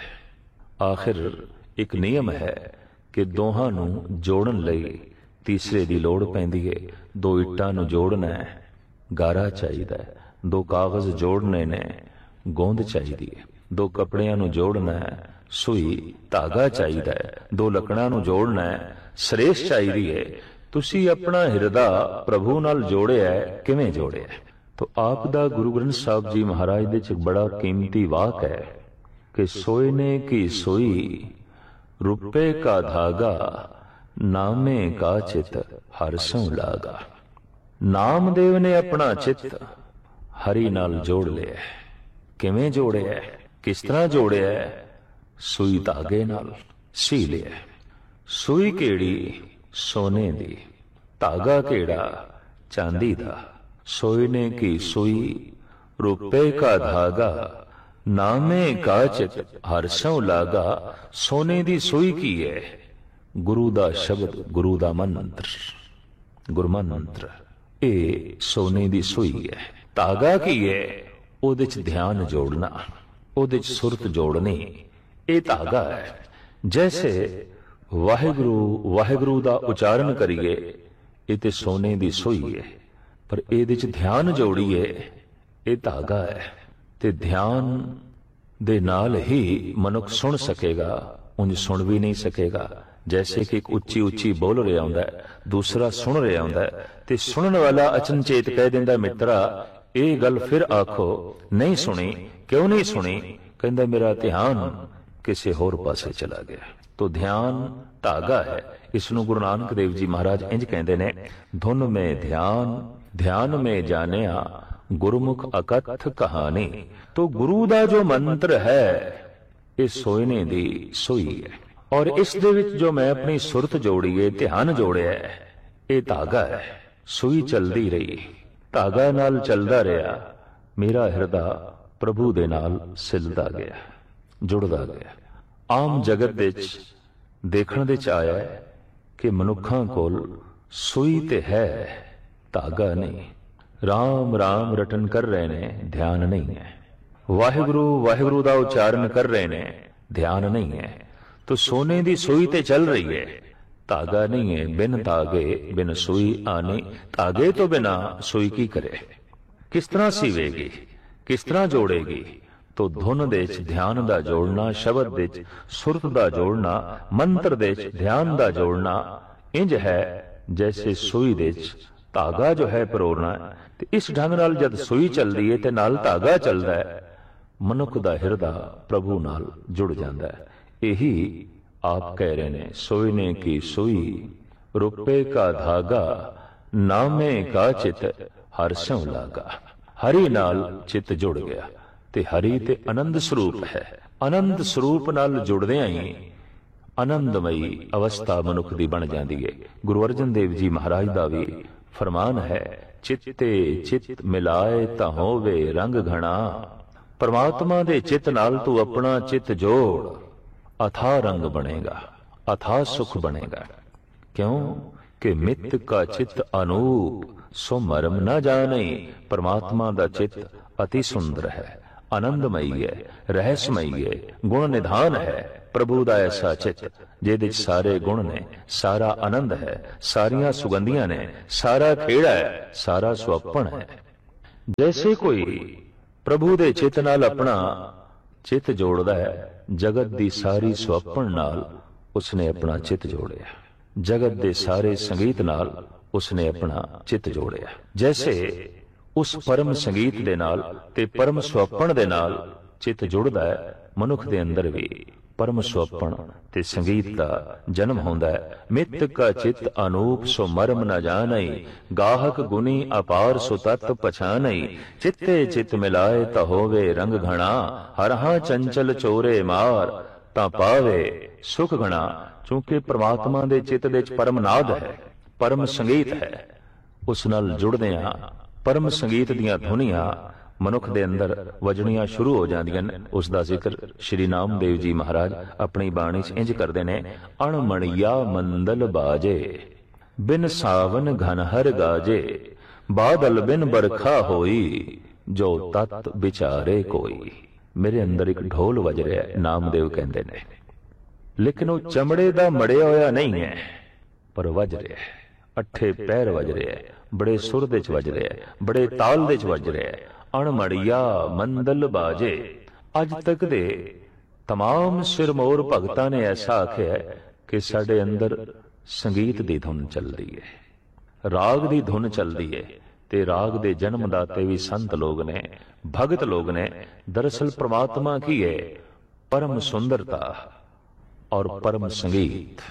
ਆਖਿਰ ਇੱਕ ਨਿਯਮ ਹੈ ਕਿ ਦੋਹਾਂ ਨੂੰ ਜੋੜਨ ਲਈ ਤੀਸਰੇ ਦੀ ਲੋੜ ਪੈਂਦੀ ਹੈ। ਦੋ ਇੱਟਾਂ ਨੂੰ ਜੋੜਨਾ ਹੈ, ਗਾਰਾ ਚਾਹੀਦਾ ਹੈ। ਦੋ ਕਾਗਜ਼ ਜੋੜਨੇ ਨੇ, ਗੋਂਦ ਚਾਹੀਦੀ ਹੈ। ਦੋ ਕੱਪੜਿਆਂ ਨੂੰ ਜੋੜਨਾ ਹੈ, ਸੂਈ ਧਾਗਾ ਚਾਹੀਦਾ ਹੈ। ਦੋ ਲੱਕੜਾਂ ਨੂੰ ਜੋੜਨਾ ਹੈ, ਸਰੇਸ਼ ਚਾਹੀਦੀ ਹੈ। ਤੁਸੀਂ ਆਪਣਾ ਹਿਰਦਾ ਪ੍ਰਭੂ ਨਾਲ ਜੋੜਿਆ, ਕਿਵੇਂ ਜੋੜਿਆ? ਤਾਂ ਆਪ ਦਾ ਗੁਰੂ ਗ੍ਰੰਥ ਸਾਹਿਬ ਜੀ ਮਹਾਰਾਜ ਦੇ ਚ ਬੜਾ ਕੀਮਤੀ ਵਾਕ ਹੈ ਕਿ ਸੋਇਨੇ ਕੀ ਸੋਈ ਰੁਪਏ ਕਾ ਧਾਗਾ ਨਾਮੇ ਕਾ ਚਿਤ ਹਰਿ ਸੋ ਲਾਗਾ। ਨਾਮਦੇਵ ਨੇ ਆਪਣਾ ਚਿੱਤ ਹਰੀ ਨਾਲ ਜੋੜ ਲਿਆ। ਕਿਵੇਂ ਜੋੜਿਆ? ਕਿਸ ਤਰ੍ਹਾਂ ਜੋੜਿਆ? ਸੂਈ ਧਾਗੇ ਨਾਲ ਸੀ ਲਿਆ। ਸੂਈ ਕਿਹੜੀ? ਸੋਨੇ ਦੀ। ਧਾਗਾ ਕਿਹੜਾ? ਚਾਂਦੀ ਦਾ। ਸੋਇਨੇ ਕੀ ਸੂਈ ਰੁਪਏ ਕਾ ਧਾਗਾ ਨਾਮੇ ਕਾ ਚਿਤ ਹਰਿ ਸੋ ਲਾਗਾ। ਸੋਨੇ ਦੀ ਸੂਈ ਕੀ ਹੈ? ਗੁਰੂ ਦਾ ਸ਼ਬਦ, ਗੁਰੂ ਦਾ ਮੰਤਰ, ਗੁਰਮਨ ਮੰਤਰ, ਇਹ ਸੋਨੇ ਦੀ ਸੂਈ ਹੈ। ਧਾਗਾ ਕੀ ਹੈ? ਉਹਦੇ ਚ ਧਿਆਨ ਜੋੜਨਾ, ਉਹਦੇ ਚ ਸੁਰਤ ਜੋੜਨੀ, ਇਹ ਧਾਗਾ ਹੈ। ਜੈਸੇ ਵਾਹਿਗੁਰੂ ਵਾਹਿਗੁਰੂ ਦਾ ਉਚਾਰਨ ਕਰੀਏ, ਇਹ ਤੇ ਸੋਨੇ ਦੀ ਸੂਈ ਹੈ, ਪਰ ਇਹਦੇ ਚ ਧਿਆਨ ਜੋੜੀਏ, ਇਹ ਧਾਗਾ ਹੈ। ਤੇ ਧਿਆਨ ਦੇ ਨਾਲ ਹੀ ਮਨੁੱਖ ਸੁਣ ਸਕੇਗਾ, ਉਂਝ ਸੁਣ ਵੀ ਨਹੀਂ ਸਕੇਗਾ। ਜੈਸੇ ਕਿ ਇੱਕ ਉੱਚੀ ਉੱਚੀ ਬੋਲ ਰਿਹਾ ਹੁੰਦਾ ਹੈ, ਦੂਸਰਾ ਸੁਣ ਰਿਹਾ ਹੁੰਦਾ ਹੈ, ਤੇ ਸੁਣਨ ਵਾਲਾ ਅਚਨਚੇਤ ਕਹਿ ਦਿੰਦਾ, ਮਿੱਤਰਾ ਇਹ ਗੱਲ ਫਿਰ ਆਖੋ, ਨਹੀਂ ਸੁਣੀ। ਕਿਉਂ ਨਹੀਂ ਸੁਣੀ? ਕਹਿੰਦਾ ਮੇਰਾ ਧਿਆਨ ਕਿਸੇ ਹੋਰ ਪਾਸੇ ਚਲਾ ਗਿਆ। ਤੋ ਧਿਆਨ ਧਾਗਾ ਹੈ। ਇਸ ਨੂੰ ਗੁਰੂ ਨਾਨਕ ਦੇਵ ਜੀ ਮਹਾਰਾਜ ਇੰਜ ਕਹਿੰਦੇ ਨੇ, ਧੁਨ ਮੇ ਧਿਆਨ ਮੇ ਜਾਣਿਆ ਗੁਰਮੁਖ ਅਕਥ ਕਹਾਣੀ। ਤੋ ਗੁਰੂ ਦਾ ਜੋ ਮੰਤਰ ਹੈ ਇਹ ਸੋਇਨੇ ਦੀ ਸੋਈ ਹੈ, ਔਰ ਇਸ ਦੇ ਵਿੱਚ ਜੋ ਮੈਂ ਆਪਣੀ ਸੁਰਤ ਜੋੜੀ ਹੈ, ਧਿਆਨ ਜੋੜਿਆ ਹੈ, ਇਹ ਧਾਗਾ ਹੈ। ਸੂਈ ਚਲਦੀ ਰਹੀ, ਧਾਗਾ ਨਾਲ ਚੱਲਦਾ ਰਿਹਾ, ਮੇਰਾ ਹਿਰਦਾ ਪ੍ਰਭੂ ਦੇ ਨਾਲ ਸਿਲਦਾ ਗਿਆ, ਜੁੜਦਾ ਗਿਆ। ਆਮ ਜਗਤ ਵਿੱਚ ਦੇਖਣ ਦੇ ਚ ਆਇਆ ਕਿ ਮਨੁੱਖਾਂ ਕੋਲ ਸੂਈ ਤੇ ਹੈ, ਧਾਗਾ ਨਹੀਂ। ਰਾਮ ਰਾਮ ਰਟਨ ਕਰ ਰਹੇ ਨੇ, ਧਿਆਨ ਨਹੀਂ ਹੈ। ਵਾਹਿਗੁਰੂ ਵਾਹਿਗੁਰੂ ਦਾ ਉਚਾਰਨ ਕਰ ਰਹੇ ਨੇ, ਧਿਆਨ ਨਹੀਂ ਹੈ। ਤੋ ਸੋਨੇ ਦੀ ਸੂਈ ਤੇ ਚੱਲ ਰਹੀ ਹੈ, ਧਾਗਾ ਨਹੀਂ ਹੈ। ਬਿਨ ਧਾਗੇ ਬਿਨ ਸੂਈ ਆਨੀ, ਧਾਗੇ ਤੋਂ ਬਿਨਾ ਸੂਈ ਕੀ ਕਰੇ? ਕਿਸ ਤਰ੍ਹਾਂ ਸੀਵੇਗੀ, ਕਿਸ ਤਰ੍ਹਾਂ ਜੋੜੇਗੀ? ਤੋ ਧੁਨ ਦੇ ਵਿੱਚ ਧਿਆਨ ਦਾ ਜੋੜਨਾ, ਸ਼ਬਦ ਦੇ ਵਿੱਚ ਸੁਰਤ ਦਾ ਜੋੜਨਾ, ਮੰਤਰ ਦੇ ਵਿੱਚ ਧਿਆਨ ਦਾ ਜੋੜਨਾ ਇੰਜ ਹੈ ਜੈਸੇ ਸੂਈ ਦੇ ਵਿੱਚ ਧਾਗਾ ਜੋ ਹੈ ਪਰੋੜਨਾ। ਤੇ ਇਸ ਢੰਗ ਨਾਲ ਜਦ ਸੂਈ ਚੱਲਦੀ ਹੈ ਤੇ ਨਾਲ ਧਾਗਾ ਚੱਲਦਾ ਹੈ, ਮਨੁੱਖ ਦਾ ਹਿਰਦਾ ਪ੍ਰਭੂ ਨਾਲ ਜੁੜ ਜਾਂਦਾ ਹੈ। ਇਹੀ ਆਪ ਕਹਿ ਰਹੇ ਨੇ, ਸੋਇਨੇ ਕੀ ਸੂਈ ਰੁਪਏ ਕਾ ਧਾਗਾ, ਨਾਮੇ ਕਾ ਚਿਤ ਹਰਿ ਸਿਉ ਲਾਗਾ। ਹਰੀ ਨਾਲ ਚਿੱਤ ਜੁੜ ਗਿਆ, ਤੇ ਹਰੀ ਤੇ ਆਨੰਦ ਸਰੂਪ ਹੈ। ਆਨੰਦ ਸਰੂਪ ਨਾਲ ਜੁੜਦਿਆਂ ਹੀ ਆਨੰਦਮਈ ਅਵਸਥਾ ਮਨੁੱਖ ਦੀ ਬਣ ਜਾਂਦੀ ਹੈ। ਗੁਰੂ ਅਰਜਨ ਦੇਵ ਜੀ ਮਹਾਰਾਜ ਦਾ ਵੀ ਫਰਮਾਨ ਹੈ, ਚਿੱਤੇ ਚਿੱਤ ਮਿਲਾਏ ਤਾਂ ਹੋਵੇ ਰੰਗ ਘਣਾ। ਪਰਮਾਤਮਾ ਦੇ ਚਿੱਤ ਨਾਲ ਤੂੰ ਆਪਣਾ ਚਿੱਤ ਜੋੜ, ਅਥਾ ਰੰਗ ਬਣੇਗਾ, ਅਥਾ ਸੁਖ ਬਣੇਗਾ। ਕਿਉਂ ਕਿ ਮਿੱਤ ਕਾ ਚਿੱਤ ਅਨੂਪ, ਸੋ ਮਰਮ ਨਾ ਜਾਣੇ। ਪਰਮਾਤਮਾ ਦਾ ਚਿੱਤ ਅਤੀ ਸੁੰਦਰ ਹੈ, ਆਨੰਦਮਈ ਹੈ, ਰਹੱਸਮਈ ਹੈ, ਗੁਣ ਨਿਧਾਨ ਹੈ। ਪ੍ਰਭੂ ਦਾ ਐਸਾ ਚਿੱਤ ਜਿਹਦੇ ਵਿੱਚ ਸਾਰੇ ਗੁਣ ਨੇ, ਸਾਰਾ ਆਨੰਦ ਹੈ, ਸਾਰੀਆਂ ਸੁਗੰਧੀਆਂ ਨੇ, ਸਾਰਾ ਖੇੜਾ ਹੈ, ਸਾਰਾ ਸੁਅੱਪਣ ਹੈ। ਜੈਸੇ ਕੋਈ ਪ੍ਰਭੂ ਦੇ ਚਿੱਤ ਨਾਲ ਆਪਣਾ ਚਿੱਤ ਜੋੜਦਾ ਹੈ, ਜਗਤ ਦੀ ਸਾਰੀ ਸੁਅੱਪਣ ਨਾਲ ਉਸਨੇ ਆਪਣਾ ਚਿੱਤ ਜੋੜਿਆ, ਜਗਤ ਦੇ ਸਾਰੇ ਸੰਗੀਤ ਨਾਲ ਉਸਨੇ ਆਪਣਾ ਚਿੱਤ ਜੋੜਿਆ। ਜੈਸੇ ਉਸ ਪਰਮ ਸੰਗੀਤ ਦੇ ਨਾਲ ਤੇ ਪਰਮ ਸੁਅੱਪਣ ਦੇ ਨਾਲ ਚਿੱਤ ਜੁੜਦਾ ਹੈ, ਮਨੁੱਖ ਦੇ ਅੰਦਰ ਵੀ ਪਰਮ ਸੁਅੱਪਣ ਤੇ ਸੰਗੀਤ ਦਾ ਜਨਮ ਹੁੰਦਾ ਹੈ। ਮਿੱਤ ਕਾ ਚਿੱਤ ਅਨੂਪ, ਸੋ ਮਰਮ ਨਾ ਜਾਣਈ। ਗਾਹਕ ਗੁਨੀ ਅਪਾਰ, ਸੋ ਤਤ ਪਛਾਨਈ। ਚਿੱਤੇ ਚਿੱਤ ਮਿਲਾਏ ਤਾਂ ਹੋਵੇ ਰੰਗ ਘਣਾ। ਹਰਹਾ ਚੰਚਲ ਚੋਰੇ ਮਾਰ, ਤਾਂ ਪਾਵੇ ਸੁਖ ਘਣਾ। ਕਿਉਂਕਿ ਪ੍ਰਮਾਤਮਾ ਦੇ ਚਿੱਤ ਦੇ ਵਿੱਚ ਪਰਮ ਨਾਦ ਹੈ, ਪਰਮ ਸੰਗੀਤ ਹੈ। ਉਸ ਨਾਲ ਜੁੜਦੇ ਹਾਂ, ਪਰਮ ਸੰਗੀਤ ਦੀਆਂ ਧੁਨੀਆਂ ਮਨੁੱਖ ਦੇ ਅੰਦਰ ਵਜਣੀਆਂ ਸ਼ੁਰੂ ਹੋ ਜਾਂਦੀਆਂ ਨੇ। ਉਸ ਦਾ ਜ਼ਿਕਰ ਸ਼੍ਰੀ ਨਾਮਦੇਵ ਜੀ ਮਹਾਰਾਜ ਆਪਣੀ ਬਾਣੀ 'ਚ ਇੰਜ ਕਰਦੇ ਨੇ, ਅਣਮਣੀਆ ਮੰਦਲ ਬਾਜੇ, ਬਿਨ ਸਾਵਨ ਘਨ ਹਰ ਗਾਜੇ। ਬਾਦਲ ਬਿਨ ਬਰਖਾ ਹੋਈ, ਜੋ ਤਤ ਵਿਚਾਰੇ ਕੋਈ। ਮੇਰੇ ਅੰਦਰ ਇੱਕ ਢੋਲ ਵਜ ਰਿਹਾ, ਨਾਮਦੇਵ ਕਹਿੰਦੇ ਨੇ, ਲੇਕਿਨ ਉਹ ਚਮੜੇ ਦਾ ਮੜਿਆ ਹੋਇਆ ਨਹੀਂ ਹੈ, ਪਰ ਵਜ ਰਿਹਾ ਹੈ, ਅੱਠੇ ਪੈਰ ਵਜ ਰਿਹਾ ਹੈ, ਬੜੇ ਸੁਰ ਦੇ 'ਚ ਵਜ ਰਿਹਾ ਹੈ, ਬੜੇ ਤਾਲ ਦੇ 'ਚ ਵਜ ਰਿਹਾ ਹੈ। ਅਣਮੜੀਆ ਮੰਦਲ ਬਾਜੇ। ਅੱਜ ਤੱਕ ਦੇ तमाम ਸਿਰਮੌਰ ਭਗਤਾਂ ਨੇ ਐਸਾ ਆਖਿਆ ਕਿ ਸਾਡੇ ਅੰਦਰ ਸੰਗੀਤ ਦੀ ਧੁਨ ਚੱਲਦੀ ਹੈ, ਰਾਗ ਦੀ ਧੁਨ ਚੱਲਦੀ ਹੈ। ਤੇ ਰਾਗ ਦੇ ਜਨਮਦਾਤੇ ਵੀ ਸੰਤ ਲੋਕ ਨੇ, ਭਗਤ ਲੋਕ ਨੇ। ਦਰਅਸਲ ਪ੍ਰਮਾਤਮਾ ਕੀ ਹੈ? ਪਰਮ ਸੁੰਦਰਤਾ ਔਰ ਪਰਮ ਸੰਗੀਤ,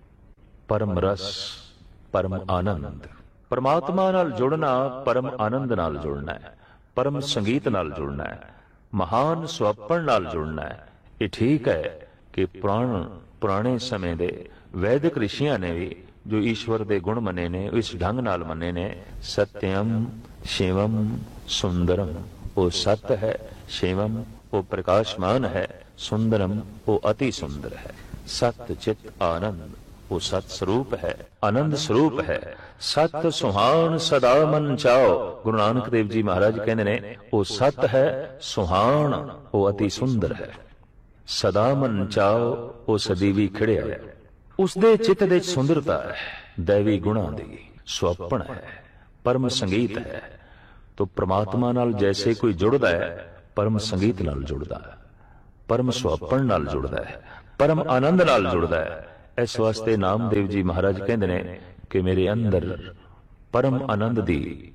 ਪਰਮ ਰਸ, ਪਰਮ ਆਨੰਦ। ਪਰਮਾਤਮਾ ਨਾਲ ਜੁੜਨਾ ਪਰਮ ਆਨੰਦ ਨਾਲ ਜੁੜਨਾ ਹੈ, ਪਰਮ ਸੰਗੀਤ ਨਾਲ ਜੁੜਨਾ ਹੈ, ਮਹਾਨ ਸੁਅੱਪਣ ਨਾਲ ਜੁੜਨਾ ਹੈ। ਇਹ ਠੀਕ ਹੈ ਕਿ ਪੁਰਾਣੇ ਸਮੇਂ ਦੇ ਵੈਦਿਕ ਰਿਸ਼ੀਆਂ ਨੇ ਵੀ ਜੋ ਈਸ਼ਵਰ ਦੇ ਗੁਣ ਮੰਨੇ ਨੇ, ਇਸ ਢੰਗ ਨਾਲ ਮੰਨੇ ਨੇ। ਸਤਿਅਮ ਸ਼ਿਵਮ ਸੁੰਦਰਮ, ਉਹ ਸਤ ਹੈ, ਸ਼ਿਵਮ ਉਹ ਪ੍ਰਕਾਸ਼ਮਾਨ ਹੈ, ਸੁੰਦਰਮ ਉਹ ਅਤੀ ਸੁੰਦਰ ਹੈ। ਸਤ ਚਿਤ ਆਨੰਦ ਉਹ ਸਤ ਸਰੂਪ ਹੈ, ਆਨੰਦ ਸਰੂਪ ਹੈ। ਸਤ ਸੁਹਾਣ ਸਦਾ ਮਨ ਚਾਓ। ਗੁਰੂ ਨਾਨਕ ਦੇਵ ਜੀ ਮਹਾਰਾਜ ਕਹਿੰਦੇ ਨੇ, ਉਹ ਸਤ ਹੈ, ਸੁਹਾਣ ਉਹ ਅਤੀ ਸੁੰਦਰ ਹੈ। ਸਦਾ ਮਨ ਚਾਓ ਉਹ ਸਦੀ ਵੀ ਖਿੜਿਆ ਹੈ। ਉਸ ਦੇ ਚਿੱਤ ਦੇ ਸੁੰਦਰਤਾ ਹੈ, ਦੈਵੀ ਗੁਣਾਂ ਦੀ ਸੁਅੱਪਣ ਹੈ, ਪਰਮ ਸੰਗੀਤ ਹੈ। ਤੋ ਪ੍ਰਮਾਤਮਾ ਨਾਲ ਜੈਸੇ ਕੋਈ ਜੁੜਦਾ ਹੈ, ਪਰਮ ਸੰਗੀਤ ਨਾਲ ਜੁੜਦਾ ਹੈ, ਪਰਮ ਸੁਅੱਪਣ ਨਾਲ ਜੁੜਦਾ ਹੈ, ਪਰਮ ਆਨੰਦ ਨਾਲ ਜੁੜਦਾ ਹੈ। ਇਸ ਵਾਸਤੇ ਨਾਮਦੇਵ ਜੀ ਮਹਾਰਾਜ ਕਹਿੰਦੇ ਨੇ ਕਿ ਮੇਰੇ ਅੰਦਰ ਪਰਮ ਆਨੰਦ ਦੀ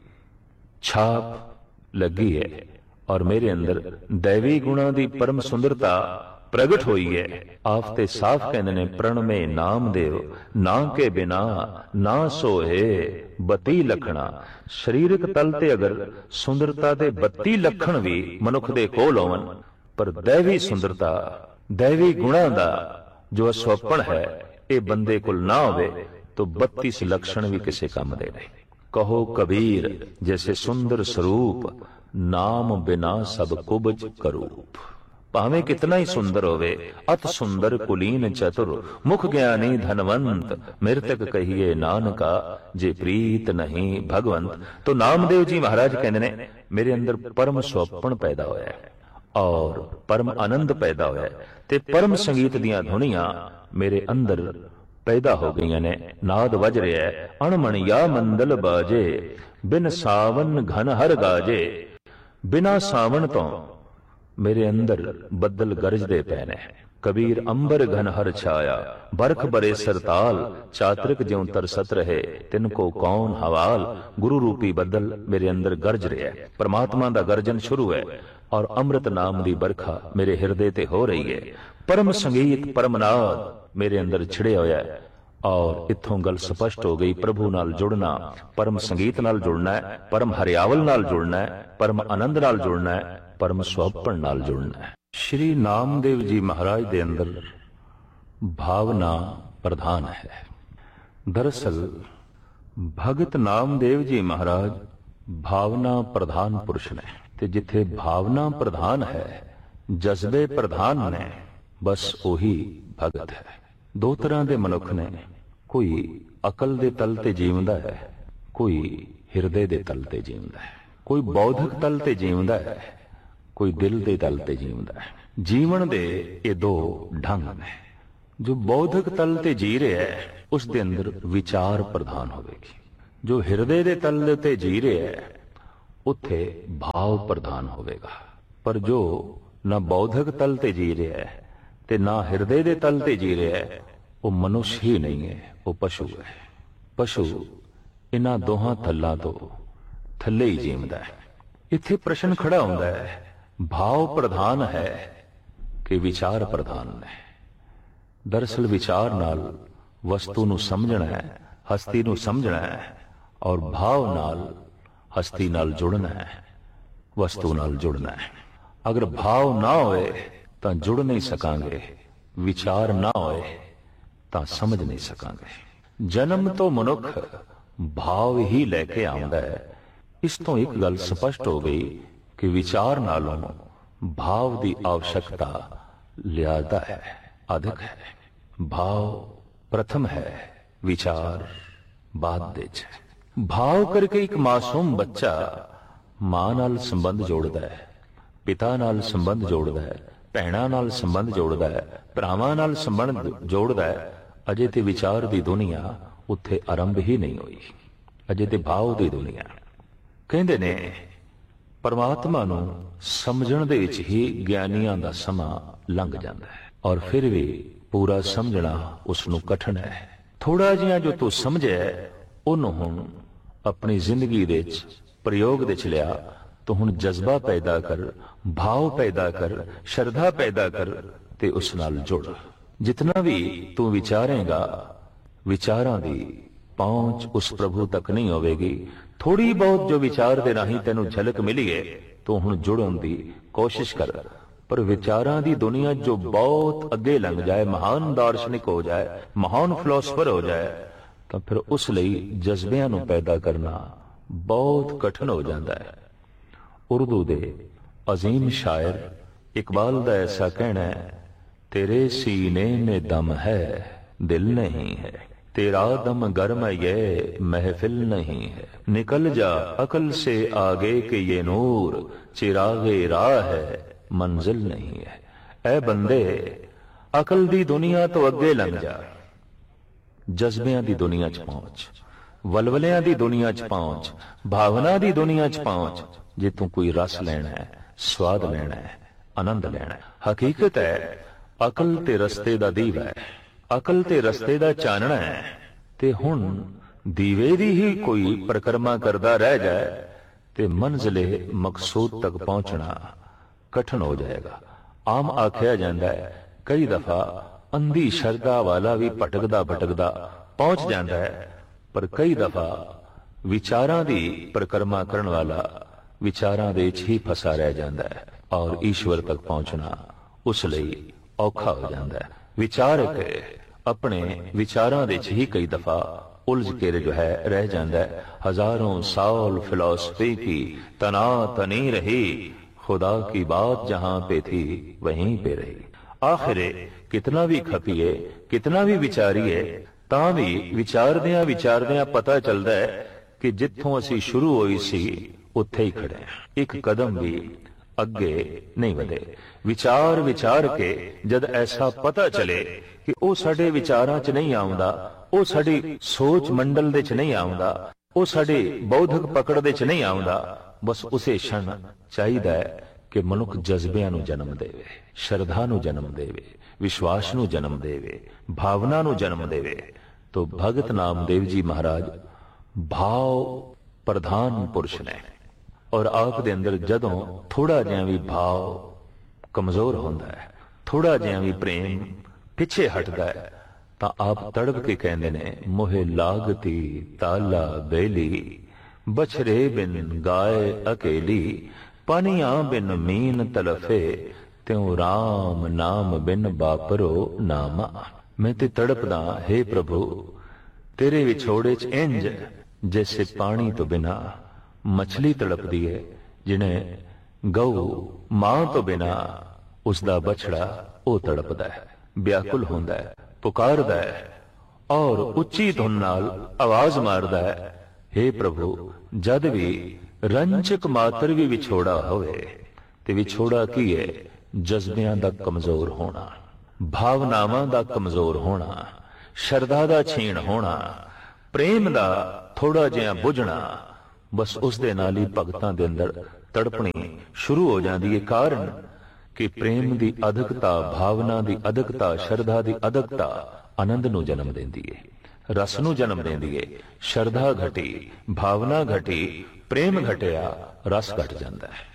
ਛਾਪ ਲੱਗੀ ਹੈ ਔਰ ਮੇਰੇ ਅੰਦਰ ਦੈਵੀ ਗੁਣਾਂ ਦੀ ਪਰਮ ਸੁੰਦਰਤਾ ਪ੍ਰਗਟ ਹੋਈ ਹੈ। ਆਪ ਤੇ ਸਾਫ਼ ਕਹਿੰਦੇ ਨੇ, ਪ੍ਰਣਮੇ ਨਾਮਦੇਵ ਨਾ ਕੇ ਬਿਨਾ ਨਾ ਸੋਏ 32 ਲੱਖਣਾ। ਸਰੀਰਕ ਤਲ ਤੇ ਅਗਰ ਸੁੰਦਰਤਾ ਦੇ 32 ਲੱਖਣ ਵੀ ਮਨੁੱਖ ਦੇ ਕੋਲ ਹੋਵਨ, ਪਰ ਦੈਵੀ ਸੁੰਦਰਤਾ, ਦੈਵੀ ਗੁਣਾਂ ਦਾ ਜੋ ਅਸਵਪਨ ਹੈ ਇਹ ਬੰਦੇ ਕੋਲ ਨਾ ਹੋਵੇ ਤਾਂ 32 ਲੱਛਣ ਵੀ ਕਿਸੇ ਕੰਮ ਦੇ ਨਹੀਂ। ਕਹੋ ਕਬੀਰ ਜੈਸੇ ਸੁੰਦਰ ਸਰੂਪ, ਨਾਮ ਬਿਨਾ ਸਭ ਕੁਬਜ ਕਰੂਪ। ਭਾਵੇਂ ਕਿਤਨਾ ਹੀ ਸੁੰਦਰ ਹੋਵੇ, ਅਤ ਸੁੰਦਰ ਕੁਲੀਨ ਚਤੁਰ, ਮੁਖ ਗਿਆਨੀ ਧਨਵੰਤ, ਮਿਰਤਕ ਕਹੀਏ ਨਾਨਕਾ, ਜੇ ਪ੍ਰੀਤ ਨਹੀਂ ਭਗਵੰਤ। तो ਨਾਮਦੇਵ ਜੀ ਮਹਾਰਾਜ ਕਹਿੰਦੇ ਨੇ ਮੇਰੇ ਅੰਦਰ ਪਰਮ ਸੁਪਨ ਪੈਦਾ ਹੋਇਆ ਹੈ ਔਰ ਪਰਮ ਆਨੰਦ ਪੈਦਾ ਹੋਇਆ ਹੈ ਤੇ ਪਰਮ ਸੰਗੀਤ ਦੀਆਂ ਧੁਨੀਆਂ ਮੇਰੇ ਅੰਦਰ ਪੈਦਾ ਹੋ ਗਈਆਂ ਨੇ। ਨਾਦ ਵੱਜ ਰਿਹਾ ਹੈ, ਅਣਮਣਿਆ ਮੰਦਲ ਬਾਜੇ, ਬਿਨ ਸਾਵਨ ਘਨ ਹਰ ਗਾਜੇ। ਬਿਨਾ ਸਾਵਣ ਤੋਂ ਮੇਰੇ ਅੰਦਰ ਬੱਦਲ ਗਰਜਦੇ ਪਏ ਨੇ। ਕਬੀਰ ਅੰਬਰ ਘਨ ਹਰ ਛਾਇਆ, ਬਰਖ ਬਰੇ ਸਰਤਾਲ, ਚਾਤਰਿਕ ਜਿਉ ਤਰਸਤ ਰਹੇ, ਤਿਨ ਕੋ ਕੌਣ ਹਵਾਲ। ਗੁਰੂ ਰੂਪੀ ਬੱਦਲ ਮੇਰੇ ਅੰਦਰ ਗਰਜ ਰਿਹਾ ਹੈ, ਪਰਮਾਤਮਾ ਦਾ ਗਰਜਨ ਸ਼ੁਰੂ ਹੈ ਔਰ ਅੰਮ੍ਰਿਤ ਨਾਮ ਦੀ ਬਰਖਾ ਮੇਰੇ ਹਿਰਦੇ ਤੇ ਹੋ ਰਹੀ ਹੈ। ਪਰਮ ਸੰਗੀਤ, ਪਰਮ ਨਾਦ ਮੇਰੇ ਅੰਦਰ ਛਿੜਿਆ ਹੋਇਆ ਹੈ ਔਰ ਇੱਥੋਂ ਗੱਲ ਸਪਸ਼ਟ ਹੋ ਗਈ, ਪ੍ਰਭੂ ਨਾਲ ਜੁੜਨਾ, ਪਰਮ ਸੰਗੀਤ ਨਾਲ ਜੁੜਨਾ ਹੈ, ਪਰਮ ਹਰਿਆਵਲ ਨਾਲ ਜੁੜਨਾ ਹੈ, ਪਰਮ ਆਨੰਦ ਨਾਲ ਜੁੜਨਾ ਹੈ, ਪਰਮ ਸੁਹੱਪਣ ਨਾਲ ਜੁੜਨਾ ਹੈ। ਸ਼੍ਰੀ ਨਾਮਦੇਵ ਜੀ ਮਹਾਰਾਜ ਦੇ ਅੰਦਰ ਭਾਵਨਾ ਪ੍ਰਧਾਨ ਹੈ। ਦਰਅਸਲ ਭਗਤ ਨਾਮਦੇਵ ਜੀ ਮਹਾਰਾਜ ਭਾਵਨਾ ਪ੍ਰਧਾਨ ਪੁਰਸ਼ ਨੇ ਤੇ ਜਿੱਥੇ ਭਾਵਨਾ ਪ੍ਰਧਾਨ ਹੈ, ਜਜ਼ਬੇ ਪ੍ਰਧਾਨ ਨੇ, ਬਸ ਉਹੀ ਭਗਤ ਹੈ। ਦੋ ਤਰ੍ਹਾਂ ਦੇ ਮਨੁੱਖ ਨੇ, ਕੋਈ ਅਕਲ ਦੇ ਤਲ ਤੇ ਜੀਵਦਾ ਹੈ, ਕੋਈ ਹਿਰਦੇ ਦੇ ਤਲ ਤੇ ਜੀਵਦਾ ਹੈ, ਕੋਈ ਬੌਧਿਕ ਤਲ ਤੇ ਜੀਵਦਾ ਹੈ, ਕੋਈ ਦਿਲ ਦੇ ਤਲ ਤੇ ਜੀਵਦਾ ਹੈ। ਜੀਵਨ ਦੇ ਇਹ ਦੋ ਢੰਗ ਨੇ। ਜੋ ਬੌਧਿਕ ਤਲ ਤੇ ਜੀ ਰਿਹਾ ਹੈ ਉਸ ਦੇ ਅੰਦਰ ਵਿਚਾਰ ਪ੍ਰਧਾਨ ਹੋਵੇਗੀ। ਜੋ ਹਿਰਦੇ ਦੇ ਤਲ ਦੇ ਉੱਤੇ ਜੀ ਰਿਹਾ ਹੈ ਉੱਥੇ ਭਾਵ ਪ੍ਰਧਾਨ ਹੋਵੇਗਾ। ਪਰ ਜੋ ਨਾ ਬੌਧਿਕ ਤਲ ਤੇ ਜੀ ਰਿਹਾ ਹੈ ਤੇ ਨਾ ਹਿਰਦੇ ਦੇ ਤਲ ਤੇ ਜੀ ਰਿਹਾ ਹੈ, ਉਹ ਮਨੁੱਖ ਹੀ ਨਹੀਂ ਹੈ, ਉਹ ਪਸ਼ੂ ਹੈ। ਪਸ਼ੂ ਇਹਨਾਂ ਦੋਹਾਂ ਤਲਾਂ ਤੋਂ ਥੱਲੇ ਹੀ ਜੀਵਦਾ ਹੈ। ਇੱਥੇ ਪ੍ਰਸ਼ਨ ਖੜਾ ਹੁੰਦਾ ਹੈ, ਭਾਵ ਪ੍ਰਧਾਨ ਹੈ ਕਿ ਵਿਚਾਰ ਪ੍ਰਧਾਨ ਹੈ। ਦਰਅਸਲ ਵਿਚਾਰ ਨਾਲ ਵਸਤੂ ਨੂੰ ਸਮਝਣਾ ਹੈ, ਹਸਤੀ ਨੂੰ ਸਮਝਣਾ ਹੈ ਔਰ ਭਾਵ ਨਾਲ ਹਸਤੀ ਨਾਲ ਜੁੜਨਾ ਹੈ, ਵਸਤੂ ਨਾਲ ਜੁੜਨਾ ਹੈ। ਅਗਰ ਭਾਵ ਨਾ ਹੋਏ ਤਾਂ ਜੁੜ ਨਹੀਂ ਸਕਾਂਗੇ, ਵਿਚਾਰ ਨਾ ਹੋਏ ਤਾਂ ਸਮਝ ਨਹੀਂ ਸਕਾਂਗੇ। ਜਨਮ ਤੋਂ ਮਨੁੱਖ ਭਾਵ ਹੀ ਲੈ ਕੇ ਆਉਂਦਾ ਹੈ। ਇਸ ਤੋਂ ਇੱਕ ਗੱਲ ਸਪਸ਼ਟ ਹੋ ਗਈ ਕਿ ਵਿਚਾਰ ਨਾਲੋਂ ਭਾਵ ਦੀ ਆਵਸ਼ਕਤਾ ਜ਼ਿਆਦਾ ਹੈ, ਅਧਿਕ ਹੈ। ਭਾਵ ਪ੍ਰਥਮ ਹੈ, ਵਿਚਾਰ ਬਾਅਦ ਵਿੱਚ ਹੈ। ਭਾਵ ਕਰਕੇ ਇੱਕ ਮਾਸੂਮ ਬੱਚਾ ਮਾਂ ਨਾਲ ਸੰਬੰਧ ਜੋੜਦਾ ਹੈ, ਪਿਤਾ ਨਾਲ ਸੰਬੰਧ ਜੋੜਦਾ ਹੈ, ਭੈਣਾਂ ਨਾਲ ਸੰਬੰਧ ਜੋੜਦਾ ਹੈ, ਭਰਾਵਾਂ ਨਾਲ ਸੰਬੰਧ ਜੋੜਦਾ ਹੈ। ਅਜੇ ਤੇ ਵਿਚਾਰ ਦੀ ਦੁਨੀਆ ਉੱਥੇ ਆਰੰਭ ਹੀ ਨਹੀਂ ਹੋਈ, ਅਜੇ ਤੇ ਭਾਵ ਦੀ ਦੁਨੀਆ। ਕਹਿੰਦੇ ਨੇ ਪਰਮਾਤਮਾ ਨੂੰ ਸਮਝਣ ਦੇ ਵਿੱਚ ਹੀ ਗਿਆਨੀਆਂ ਦਾ ਸਮਾਂ ਲੰਘ ਜਾਂਦਾ ਹੈ ਔਰ ਫਿਰ ਵੀ ਪੂਰਾ ਸਮਝਣਾ ਉਸ ਨੂੰ ਕਠਿਨ ਹੈ। ਥੋੜਾ ਜਿਹਾ ਜੋ ਤੂੰ ਸਮਝਿਆ ਉਹਨੂੰ ਹੁਣ ਆਪਣੀ ਜ਼ਿੰਦਗੀ ਦੇ ਵਿੱਚ ਪ੍ਰਯੋਗ ਦੇ ਚ ਲਿਆ, ਤੂੰ ਹੁਣ ਜਜ਼ਬਾ ਪੈਦਾ ਕਰ, ਭਾਵ ਪੈਦਾ ਕਰ, ਸ਼ਰਧਾ ਪੈਦਾ ਕਰ ਤੇ ਉਸ ਨਾਲ ਜੁੜ। ਜਿਤਨਾ ਵੀ ਤੂੰ ਵਿਚਾਰੇਗਾ, ਵਿਚਾਰਾਂ ਦੀ ਪਹੁੰਚ ਉਸ ਪ੍ਰਭੂ ਤੱਕ ਨਹੀਂ ਹੋਵੇਗੀ। ਥੋੜੀ ਬਹੁਤ ਜੋ ਵਿਚਾਰ ਦੇ ਰਾਹੀਂ ਤੈਨੂੰ ਝਲਕ ਮਿਲੀ ਹੈ, ਤੂੰ ਹੁਣ ਜੁੜਨ ਦੀ ਕੋਸ਼ਿਸ਼ ਕਰ। ਪਰ ਵਿਚਾਰਾਂ ਦੀ ਦੁਨੀਆ ਜੋ ਬਹੁਤ ਅੱਗੇ ਲੰਘ ਜਾਏ, ਮਹਾਨ ਦਾਰਸ਼ਨਿਕ ਹੋ ਜਾਏ, ਮਹਾਨ ਫਿਲਾਸਫਰ ਹੋ ਜਾਏ, ਤਾਂ ਫਿਰ ਉਸ ਲਈ ਜਜ਼ਬਿਆਂ ਨੂੰ ਪੈਦਾ ਕਰਨਾ ਬਹੁਤ ਕਠਿਨ ਹੋ ਜਾਂਦਾ ਹੈ। ਉਰਦੂ ਦੇ ਅਜ਼ੀਮ ਸ਼ਾਇਰ ਇਕਬਾਲ ਦਾ ਐਸਾ ਕਹਿਣਾ ਹੈ, ਤੇਰੇ ਸੀਨੇ ਮੇਂ ਦਮ ਹੈ ਦਿਲ ਨਹੀਂ ਹੈ, तेरा दम गर्म ये महफिल नहीं है, निकल जा अकल से आगे के ये नूर, चिरागे राह है मंजिल नहीं है। ऐ बंदे अकल दी दुनिया तो अगे लंघ जा, जज्बियां दी दुनिया च पहुंच, वलवलियां दी दुनिया च पहुंच, भावना दी दुनिया च पहुंच। जे तू कोई रस लेना है, स्वाद लेना है, आनंद लेना है। हकीकत है ਅਕਲ ਤੇ ਰਸਤੇ ਦਾ ਦੀਵਾ ਹੈ, ਅਕਲ ਤੇ ਰਸਤੇ ਦਾ ਚਾਨਣਾ ਹੈ। ਤੇ ਹੁਣ ਦੀਵੇ ਦੀ ਹੀ ਕੋਈ ਪ੍ਰਕਰਮਾ ਕਰਦਾ ਰਹਿ ਜਾਏ ਤੇ ਮੰਜ਼ਿਲੇ ਮਕਸੂਦ ਤੱਕ ਪਹੁੰਚਣਾ ਕਠਨ ਹੋ ਜਾਏਗਾ। ਆਮ ਆਖਿਆ ਜਾਂਦਾ ਹੈ ਕਈ ਦਫਾ ਅੰਧੀ ਸ਼ਰਧਾ ਵਾਲਾ ਵੀ ਭਟਕਦਾ ਭਟਕਦਾ ਪਹੁੰਚ ਜਾਂਦਾ ਹੈ, ਪਰ ਕਈ ਦਫਾ ਵਿਚਾਰਾਂ ਦੀ ਪ੍ਰਕਰਮਾ ਕਰਨ ਵਾਲਾ ਵਿਚਾਰਾਂ ਦੇ ਵਿੱਚ ਹੀ ਫਸਾ ਰਹਿ ਜਾਂਦਾ ਹੈ ਔਰ ਈਸ਼ਵਰ ਤੱਕ ਪਹੁੰਚਣਾ ਉਸ ਲਈ ਔਖਾ ਹੋ ਜਾਂਦਾ ਹੈ। ਵਿਚਾਰਕ ਆਪਣੇ ਵਿਚਾਰਾਂ ਦੇ ਵਿੱਚ ਹੀ ਕਈ ਦਫਾ ਉਲਝ ਕੇ ਜੋ ਹੈ ਰਹਿ ਜਾਂਦਾ ਹੈ। ਹਜ਼ਾरों साल फिलॉसफी की तना तनी रही, खुदा की बात जहां पे थी वहीं पे रही। आखिरे कितना भी खपीए, कितना भी विचारीए, ਤਾਂ ਵੀ ਵਿਚਾਰਦਿਆਂ ਪਤਾ ਚੱਲਦਾ ਹੈ ਕਿ ਜਿੱਥੋਂ ਅਸੀਂ ਸ਼ੁਰੂ ਹੋਈ ਸੀ ਉੱਥੇ ਹੀ ਖੜੇ ਹਾਂ, ਇੱਕ ਕਦਮ ਵੀ ਅੱਗੇ ਨਹੀਂ ਵਧੇ। ਵਿਚਾਰ ਕੇ ਜਦ ਐਸਾ ਪਤਾ ਚਲੇ ਕਿ ਉਹ ਸਾਡੇ ਵਿਚਾਰਾਂ 'ਚ ਨਹੀਂ ਆਉਂਦਾ, ਉਹ ਸਾਡੀ ਸੋਚ ਮੰਡਲ ਦੇ 'ਚ ਨਹੀਂ ਆਉਂਦਾ, ਉਹ ਸਾਡੀ ਬੌਧਿਕ ਪਕੜ ਦੇ 'ਚ ਨਹੀਂ ਆਉਂਦਾ, ਬਸ ਉਸੇ ਛਣ ਚਾਹੀਦਾ ਹੈ ਕਿ ਮਨੁੱਖ ਜਜ਼ਬਿਆਂ ਨੂੰ ਜਨਮ ਦੇਵੇ, ਸ਼ਰਧਾ ਨੂੰ ਜਨਮ ਦੇਵੇ, ਵਿਸ਼ਵਾਸ ਨੂੰ ਜਨਮ ਦੇਵੇ, ਭਾਵਨਾ ਨੂੰ ਜਨਮ ਦੇਵੇ। तो भगत नामदेव जी महाराज भाव प्रधान पुरुष ने और आप दे अंदर जदों थोड़ा जिहा भी भाव कमजोर होंदा है, थोड़ा जिहा भी प्रेम पिछे हटदा है, तां आप तड़प के कहंदे ने मोहे लागती ताला बेली, बछरे बिन गाय अकेली, पानियां बिन मीन तलफे, त्यों राम नाम बिन बापरो नामा। मैं ते तड़पदा हे प्रभु तेरे विछोड़े च इंज जैसे पानी तो बिना मछली तड़पदी है, जिन्हें गऊ मां तो बिना उसदा बछड़ा ओ तड़पदा है, व्याकुल होंदा है, पुकारदा है और उच्ची धुन नाल आवाज मारदा है, हे प्रभु जद भी रंचक मात्र भी विछोड़ा होवे ते विछोड़ा की है जज्बियां दा कमजोर होना, भावनावां दा कमजोर होना, शरधा दा छीण होना, प्रेम दा थोड़ा जिहा बुझना, बस उस दे नाल ही भगतां दे अंदर तड़पणी शुरू हो जांदी है। कारण कि प्रेम दी अधकता, भावना दी अधकता, शरधा दी अधकता आनंद नूं जन्म देंदी है, रस नूं जन्म देंदी है। शरधा घटी, भावना घटी, प्रेम घटिया, रस घट जांदा है।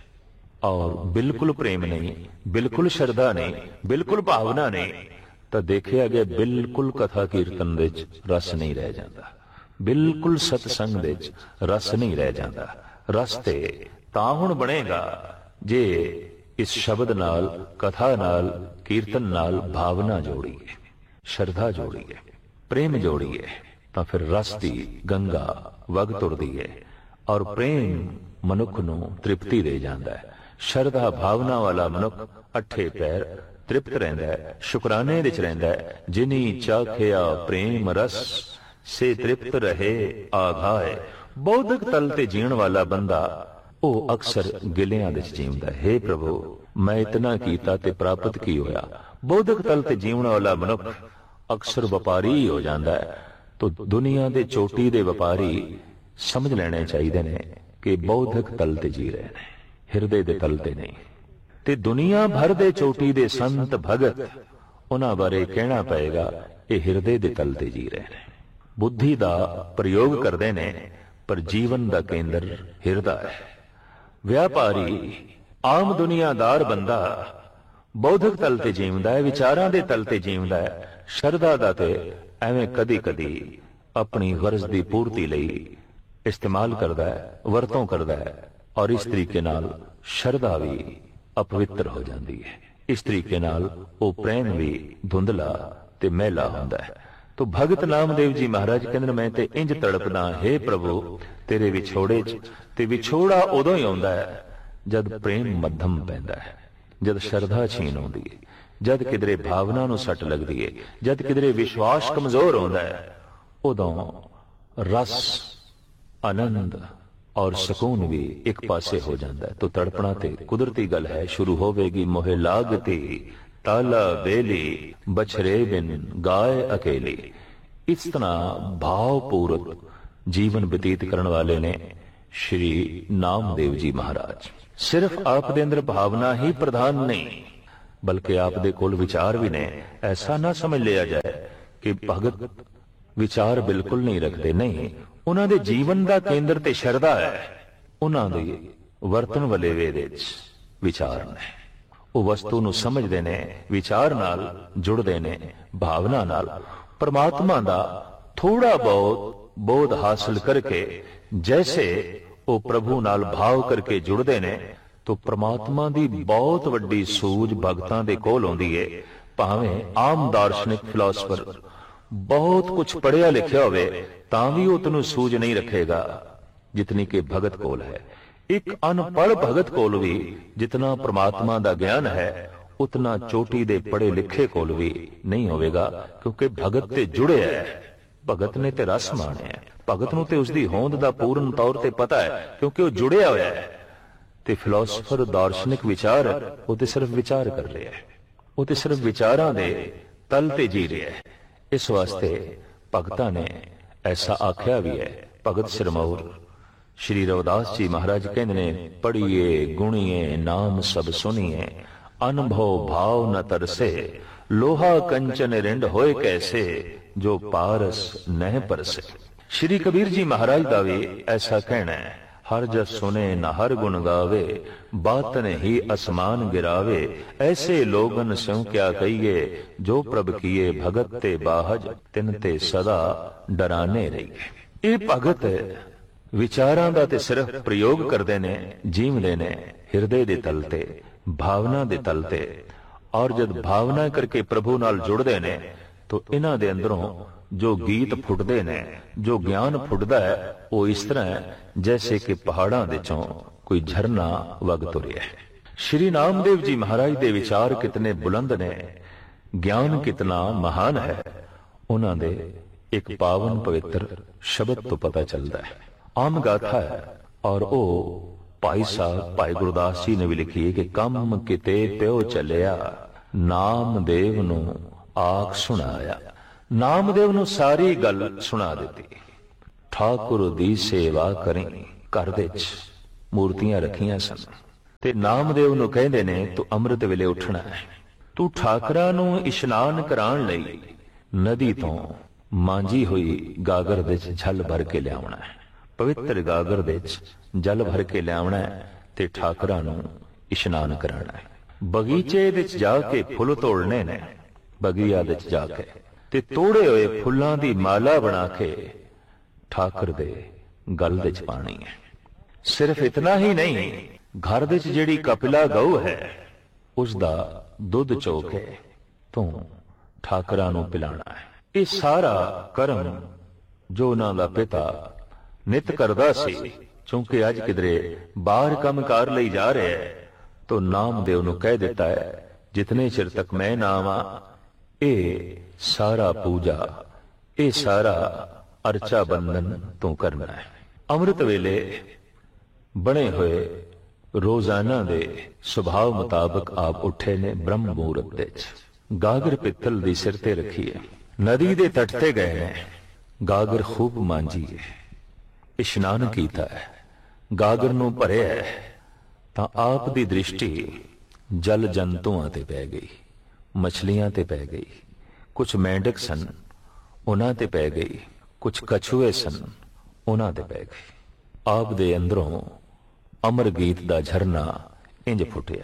और बिल्कुल प्रेम नहीं, बिल्कुल श्रद्धा नहीं, बिल्कुल भावना नहीं, तो देखिया गया बिल्कुल कथा कीर्तन दे रस नहीं रह जाता, बिल्कुल सत्संग दे रस नहीं रह जाता। रस ते तां हुण बनेगा जे इस शब्द नाल, कथा नाल, कीर्तन नाल भावना जोड़ीए, श्रद्धा जोड़ीए, प्रेम जोड़ीए, तो फिर रस दी गंगा वग तुरदी है और प्रेम मनुख नूं तृप्ति दे जांदा है। शरधा भावना वाला मनुख अठे पैर तृप्त रहिंदा है, शुकराने विच रहिंदा है। जिनी चाखिया प्रेम रस से तृप्त रहे आघाए। बौद्धिक तल ते जीण वाला बंदा ओ अक्सर गिलियां विच जींदा है। हे प्रभु मैं इतना कीता ते प्राप्त की होया। बौद्धिक तल ते जीवन वाला मनुख अक्सर व्यापारी ही हो जांदा है। तो दुनिया दे चोटी दे व्यापारी समझ लेने चाहिए ने कि बौद्धिक तल ते जी रहे ने, हिरदे दे तल ते नहीं। ते दुनिया भर दे चोटी दे संत भगत उन्हां बारे कहना पएगा ये हिरदे दे तल ते जी रहे ने, बुद्धि दा प्रयोग करदे ने पर जीवन दा केंद्र हिरदा है। व्यापारी आम दुनियादार बंदा बौद्धिक तल ते जीवदा है, विचारां दे तल ते जीवदा है। शरधा दा ते एवें कदी कदी अपनी गरज दी पूर्ति लई इस्तेमाल करदा है, वरतों करदा है और इस तरीके नाल शरधा भी अपवित्र हो जाती है। इस तरीके नाल वो प्रेम भी धुंधला ते मैला होंदा है। तो भगत नामदेव जी महाराज कहंदे मैं ते इंज तड़पदा हे प्रभु तेरे विछोड़े च। ते विछोड़ा उदों ही आउंदा है जद प्रेम मध्यम पैंदा है, जद शरधा छीन आउंदी है, जद किधरे भावना नूं सट लगदी है, जद किधरे विश्वास कमजोर होंदा है, उदों रस, आनंद और सुकून भी एक पासे हो जाता है। तो तड़पना ते कुदरती गल है। शुरू होवेगी मोहे लागती ताला बेली, बछरे बिन गाय अकेली। इस तरह भावपूर्वक जीवन व्यतीत करने वाले ने श्री नामदेव जी महाराज। सिर्फ आप दे अंदर भावना ही प्रधान नहीं, ਬਲਕਿ ਆਪ ਦੇ ਕੋਲ ਵਿਚਾਰ ਵੀ ਨੇ। ਐਸਾ ਨਾ ਸਮਝ ਲਿਆ ਜਾਏ ਕਿ ਭਗਤ ਵਿਚਾਰ ਬਿਲਕੁਲ ਨਹੀਂ ਰੱਖਦੇ, ਨਹੀਂ, ਉਹਨਾਂ ਦੇ ਜੀਵਨ ਦਾ ਕੇਂਦਰ ਤੇ ਸ਼ਰਧਾ ਹੈ। ਉਹਨਾਂ ਦੇ ਵਰਤਣ ਵਾਲੇ ਵੇਦ ਵਿੱਚ ਵਿਚਾਰ ਨੇ। ਉਹ ਵਸਤੂ ਨੂੰ ਸਮਝਦੇ ਨੇ, ਵਿਚਾਰ ਨਾਲ ਜੁੜਦੇ ਨੇ, ਭਾਵਨਾ ਨਾਲ ਪਰਮਾਤਮਾ ਦਾ ਥੋੜਾ ਬਹੁਤ ਬੋਧ ਹਾਸਲ ਕਰਕੇ ਜੈਸੇ ਉਹ ਪ੍ਰਭੂ ਨਾਲ ਭਾਵ ਕਰਕੇ ਜੁੜਦੇ ਨੇ ਤਾਂ ਪ੍ਰਮਾਤਮਾ ਦੀ ਬਹੁਤ ਵੱਡੀ ਸੂਝ ਭਗਤਾਂ ਦੇ ਕੋਲ ਆਉਂਦੀ ਏ। ਭਾਵੇਂ ਆਮ ਦਾਰਸ਼ਨਿਕ ਫਿਲਾਸਫਰ ਬਹੁਤ ਕੁਝ ਪੜ੍ਹਿਆ ਲਿਖਿਆ ਹੋਵੇ ਤਾਂ ਵੀ ਉਹ ਤੈਨੂੰ ਸੂਝ ਨਹੀਂ ਰੱਖੇਗਾ ਜਿਤਨੀ ਕਿ ਭਗਤ ਕੋਲ ਹੈ। ਇੱਕ ਅਨਪੜ੍ਹ ਭਗਤ ਕੋਲ ਵੀ ਜਿਤਨਾ ਪ੍ਰਮਾਤਮਾ ਦਾ ਗਿਆਨ ਹੈ ਉਤਨਾ ਚੋਟੀ ਦੇ ਪੜ੍ਹੇ ਲਿਖੇ ਕੋਲ ਵੀ ਨਹੀਂ ਹੋਵੇਗਾ, ਕਿਉਂਕਿ ਭਗਤ ਤੇ ਜੁੜਿਆ ਹੈ। ਭਗਤ ਨੇ ਤੇ ਰਸ ਮਾਣਿਆ, ਭਗਤ ਨੂੰ ਤੇ ਉਸਦੀ ਹੋਂਦ ਦਾ ਪੂਰਨ ਤੌਰ ਤੇ ਪਤਾ ਹੈ ਕਿਉਂਕਿ ਉਹ ਜੁੜਿਆ ਹੋਇਆ ਹੈ। ਤੇ ਫਿਲਾਸਫਰ ਦਾਰਸ਼ਨਿਕ ਵਿਚਾਰ ਉਹ ਤੇ ਸਿਰਫ ਵਿਚਾਰ ਕਰ ਰਿਹਾ ਹੈ, ਉਹ ਤੇ ਸਿਰਫ ਵਿਚਾਰਾਂ ਦੇ ਤਲ ਤੇ ਜੀ ਰਿਹਾ ਹੈ। ਇਸ ਵਾਸਤੇ ਭਗਤਾਂ ਨੇ ਐਸਾ ਆਖਿਆ ਵੀ ਹੈ। ਭਗਤ ਸਿਰਮੌਰ ਸ਼੍ਰੀ ਰਵਿਦਾਸ ਜੀ ਮਹਾਰਾਜ ਕਹਿੰਦੇ ਨੇ, ਪੜ੍ਹੀਏ ਗੁਣੀਏ ਨਾਮ ਸਭ ਸੁਣੀਏ, ਅਨੁਭਵ ਭਾਵ ਨ ਤਰਸੇ, ਲੋਹਾ ਕੰਚਨ ਰਿੰਡ ਹੋਏ ਕੈਸੇ, ਜੋ ਪਾਰਸ ਨਹਿ ਪਰਸੇ। ਸ਼੍ਰੀ ਕਬੀਰ ਜੀ ਮਹਾਰਾਜ ਦਾ ਵੀ ਐਸਾ ਕਹਿਣਾ ਹੈ, ਹਰ ਜਸ ਸੁਨੇ ਨ ਹਰ ਗੁਣ ਗਾਵੇ, ਬਾਤਨ ਹੀ ਅਸਮਾਨ ਗਿਰਾਵੇ, ਐਸੇ ਲੋਗਨ ਸਿਉ ਕਿਆ ਕਹੀਏ, ਜੋ ਪ੍ਰਭ ਕੀਏ ਭਗਤ ਤੇ ਬਾਹਜ, ਤਿਨ ਤੇ ਸਦਾ ਡਰਾਨੇ ਰਹੀਏ। ਇਹ ਭਗਤ ਵਿਚਾਰਾਂ ਦਾ ਤੇ ਸਿਰਫ ਪ੍ਰਯੋਗ ਕਰਦੇ ਨੇ, ਜੀਵਦੇ ਨੇ ਹਿਰਦੇ ਦੇ ਤਲ ਤੇ, ਭਾਵਨਾ ਦੇ ਤਲ ਤੇ। ਔਰ ਜਦ ਭਾਵਨਾ ਕਰਕੇ ਪ੍ਰਭੂ ਨਾਲ ਜੁੜਦੇ ਨੇ ਤਾਂ ਇਹਨਾਂ ਦੇ ਅੰਦਰੋਂ ਜੋ ਗੀਤ ਫੁੱਟਦੇ ਨੇ, ਜੋ ਗਿਆਨ ਫੁੱਟਦਾ ਹੈ, ਉਹ ਇਸ ਤਰ੍ਹਾਂ ਹੈ ਜੈਸੇ ਕਿ ਪਹਾੜਾਂ ਦੇ ਚੋਂ ਕੋਈ ਝਰਨਾ ਵਗ ਤੁਰਿਆ ਹੈ। ਸ਼੍ਰੀ ਨਾਮਦੇਵ ਜੀ ਮਹਾਰਾਜ ਦੇ ਵਿਚਾਰ ਕਿਤਨੇ ਬੁਲੰਦ ਨੇ, ਗਿਆਨ ਕਿਤਨਾ ਮਹਾਨ ਹੈ, ਉਹਨਾਂ ਦੇ ਇੱਕ ਪਾਵਨ ਪਵਿੱਤਰ ਸ਼ਬਦ ਤੋਂ ਪਤਾ ਚੱਲਦਾ ਹੈ। ਆਮ ਗਾਥਾ ਹੈ ਔਰ ਉਹ ਭਾਈ ਸਾਹਿਬ ਭਾਈ ਗੁਰਦਾਸ ਜੀ ਨੇ ਵੀ ਲਿਖੀ ਹੈ ਕਿ ਕੰਮ ਕਿਤੇ ਪਿਓ ਚੱਲਿਆ, ਨਾਮਦੇਵ ਨੂੰ ਆਖ ਸੁਣਾਇਆ। ਨਾਮਦੇਵ ਨੂੰ ਸਾਰੀ ਗੱਲ ਸੁਣਾ ਦਿੱਤੀ। ਠਾਕੁਰ ਦੀ ਸੇਵਾ ਕਰੀ, ਘਰ ਦੇ ਵਿੱਚ ਮੂਰਤੀਆਂ ਰੱਖੀਆਂ ਸਨ ਤੇ ਨਾਮਦੇਵ ਨੂੰ ਕਹਿੰਦੇ ਨੇ ਤੂੰ ਅੰਮ੍ਰਿਤ ਵੇਲੇ ਉੱਠਣਾ ਹੈ, ਤੂੰ ਠਾਕਰਾਂ ਨੂੰ ਇਸ਼ਨਾਨ ਕਰਾਉਣ ਲਈ ਨਦੀ ਤੋਂ ਮਾਂਜੀ ਹੋਈ ਗਾਗਰ ਵਿੱਚ ਜਲ ਭਰ ਕੇ ਲਿਆਉਣਾ ਹੈ। ਪਵਿੱਤਰ ਗਾਗਰ ਦੇ ਵਿੱਚ ਜਲ ਭਰ ਕੇ ਲਿਆਉਣਾ ਹੈ ਤੇ ਠਾਕਰਾਂ ਨੂੰ ਇਸ਼ਨਾਨ ਕਰਾਉਣਾ ਹੈ। ਬਗੀਚੇ ਵਿੱਚ ਜਾ ਕੇ ਫੁੱਲ ਤੋੜਨੇ ਨੇ, ਬਗੀਆ ਵਿੱਚ ਜਾ ਕੇ ਤੇ ਤੋੜੇ ਹੋਏ ਫੁੱਲਾਂ ਦੀ ਮਾਲਾ ਬਣਾ ਕੇ ਠਾਕਰ ਦੇ ਗਲ ਵਿੱਚ ਪਾਣੀ ਹੈ। ਸਿਰਫ ਇਤਨਾ ਹੀ ਨਹੀਂ, ਘਰ ਵਿੱਚ ਜਿਹੜੀ ਕਪਿਲਾ ਗਊ ਹੈ ਉਸ ਦਾ ਦੁੱਧ ਚੋ ਕੇ ਤੂੰ ਠਾਕਰਾਂ ਨੂੰ ਪਿਲਾਣਾ ਹੈ। ਇਹ ਸਾਰਾ ਕਰਮ ਜੋ ਉਹਨਾਂ ਦਾ ਪਿਤਾ ਨਿਤ ਕਰਦਾ ਸੀ, ਕਿਉਂਕਿ ਅੱਜ ਕਿਧਰੇ ਬਾਹਰ ਕੰਮਕਾਰ ਲਈ ਜਾ ਰਿਹਾ ਹੈ ਤਾਂ ਨਾਮਦੇਵ ਨੂੰ ਕਹਿ ਦਿੱਤਾ ਹੈ ਜਿਤਨੇ ਚਿਰ ਤੱਕ ਮੈਂ ਨਾ ਆਵਾਂ ਇਹ ਸਾਰਾ ਪੂਜਾ, ਇਹ ਸਾਰਾ ਅਰਚਾ ਬੰਧਨ ਤੂੰ ਕਰਨਾ ਹੈ। ਅੰਮ੍ਰਿਤ ਵੇਲੇ ਬਣੇ ਹੋਏ ਰੋਜ਼ਾਨਾ ਦੇ ਸੁਭਾਅ ਮੁਤਾਬਕ ਆਪ ਉੱਠੇ ਨੇ ਬ੍ਰਹਮ ਮਹੂਰਤ ਦੇ ਵਿੱਚ। ਗਾਗਰ ਪਿੱਤਲ ਦੀ ਸਿਰ ਤੇ ਰੱਖੀ ਹੈ, ਨਦੀ ਦੇ ਤੱਟ ਤੇ ਗਏ ਨੇ, ਗਾਗਰ ਖੂਬ ਮਾਂਜੀ ਹੈ, ਇਸ਼ਨਾਨ ਕੀਤਾ ਹੈ, ਗਾਗਰ ਨੂੰ ਭਰਿਆ ਹੈ ਤਾਂ ਆਪ ਦੀ ਦ੍ਰਿਸ਼ਟੀ ਜਲ ਜੰਤੂਆਂ ਤੇ ਪੈ ਗਈ, ਮਛਲੀਆਂ ਤੇ ਪੈ ਗਈ, ਕੁਝ ਮੇਂਢਕ ਸਨ ਉਹਨਾਂ ਤੇ ਪੈ ਗਈ, ਕੁਝ ਕਛੂਏ ਸਨ ਉਹਨਾਂ ਤੇ ਪੈ ਗਈ। ਆਪ ਦੇ ਅੰਦਰੋਂ ਅਮਰ ਗੀਤ ਦਾ ਝਰਨਾ ਇੰਜ ਫੁੱਟਿਆ।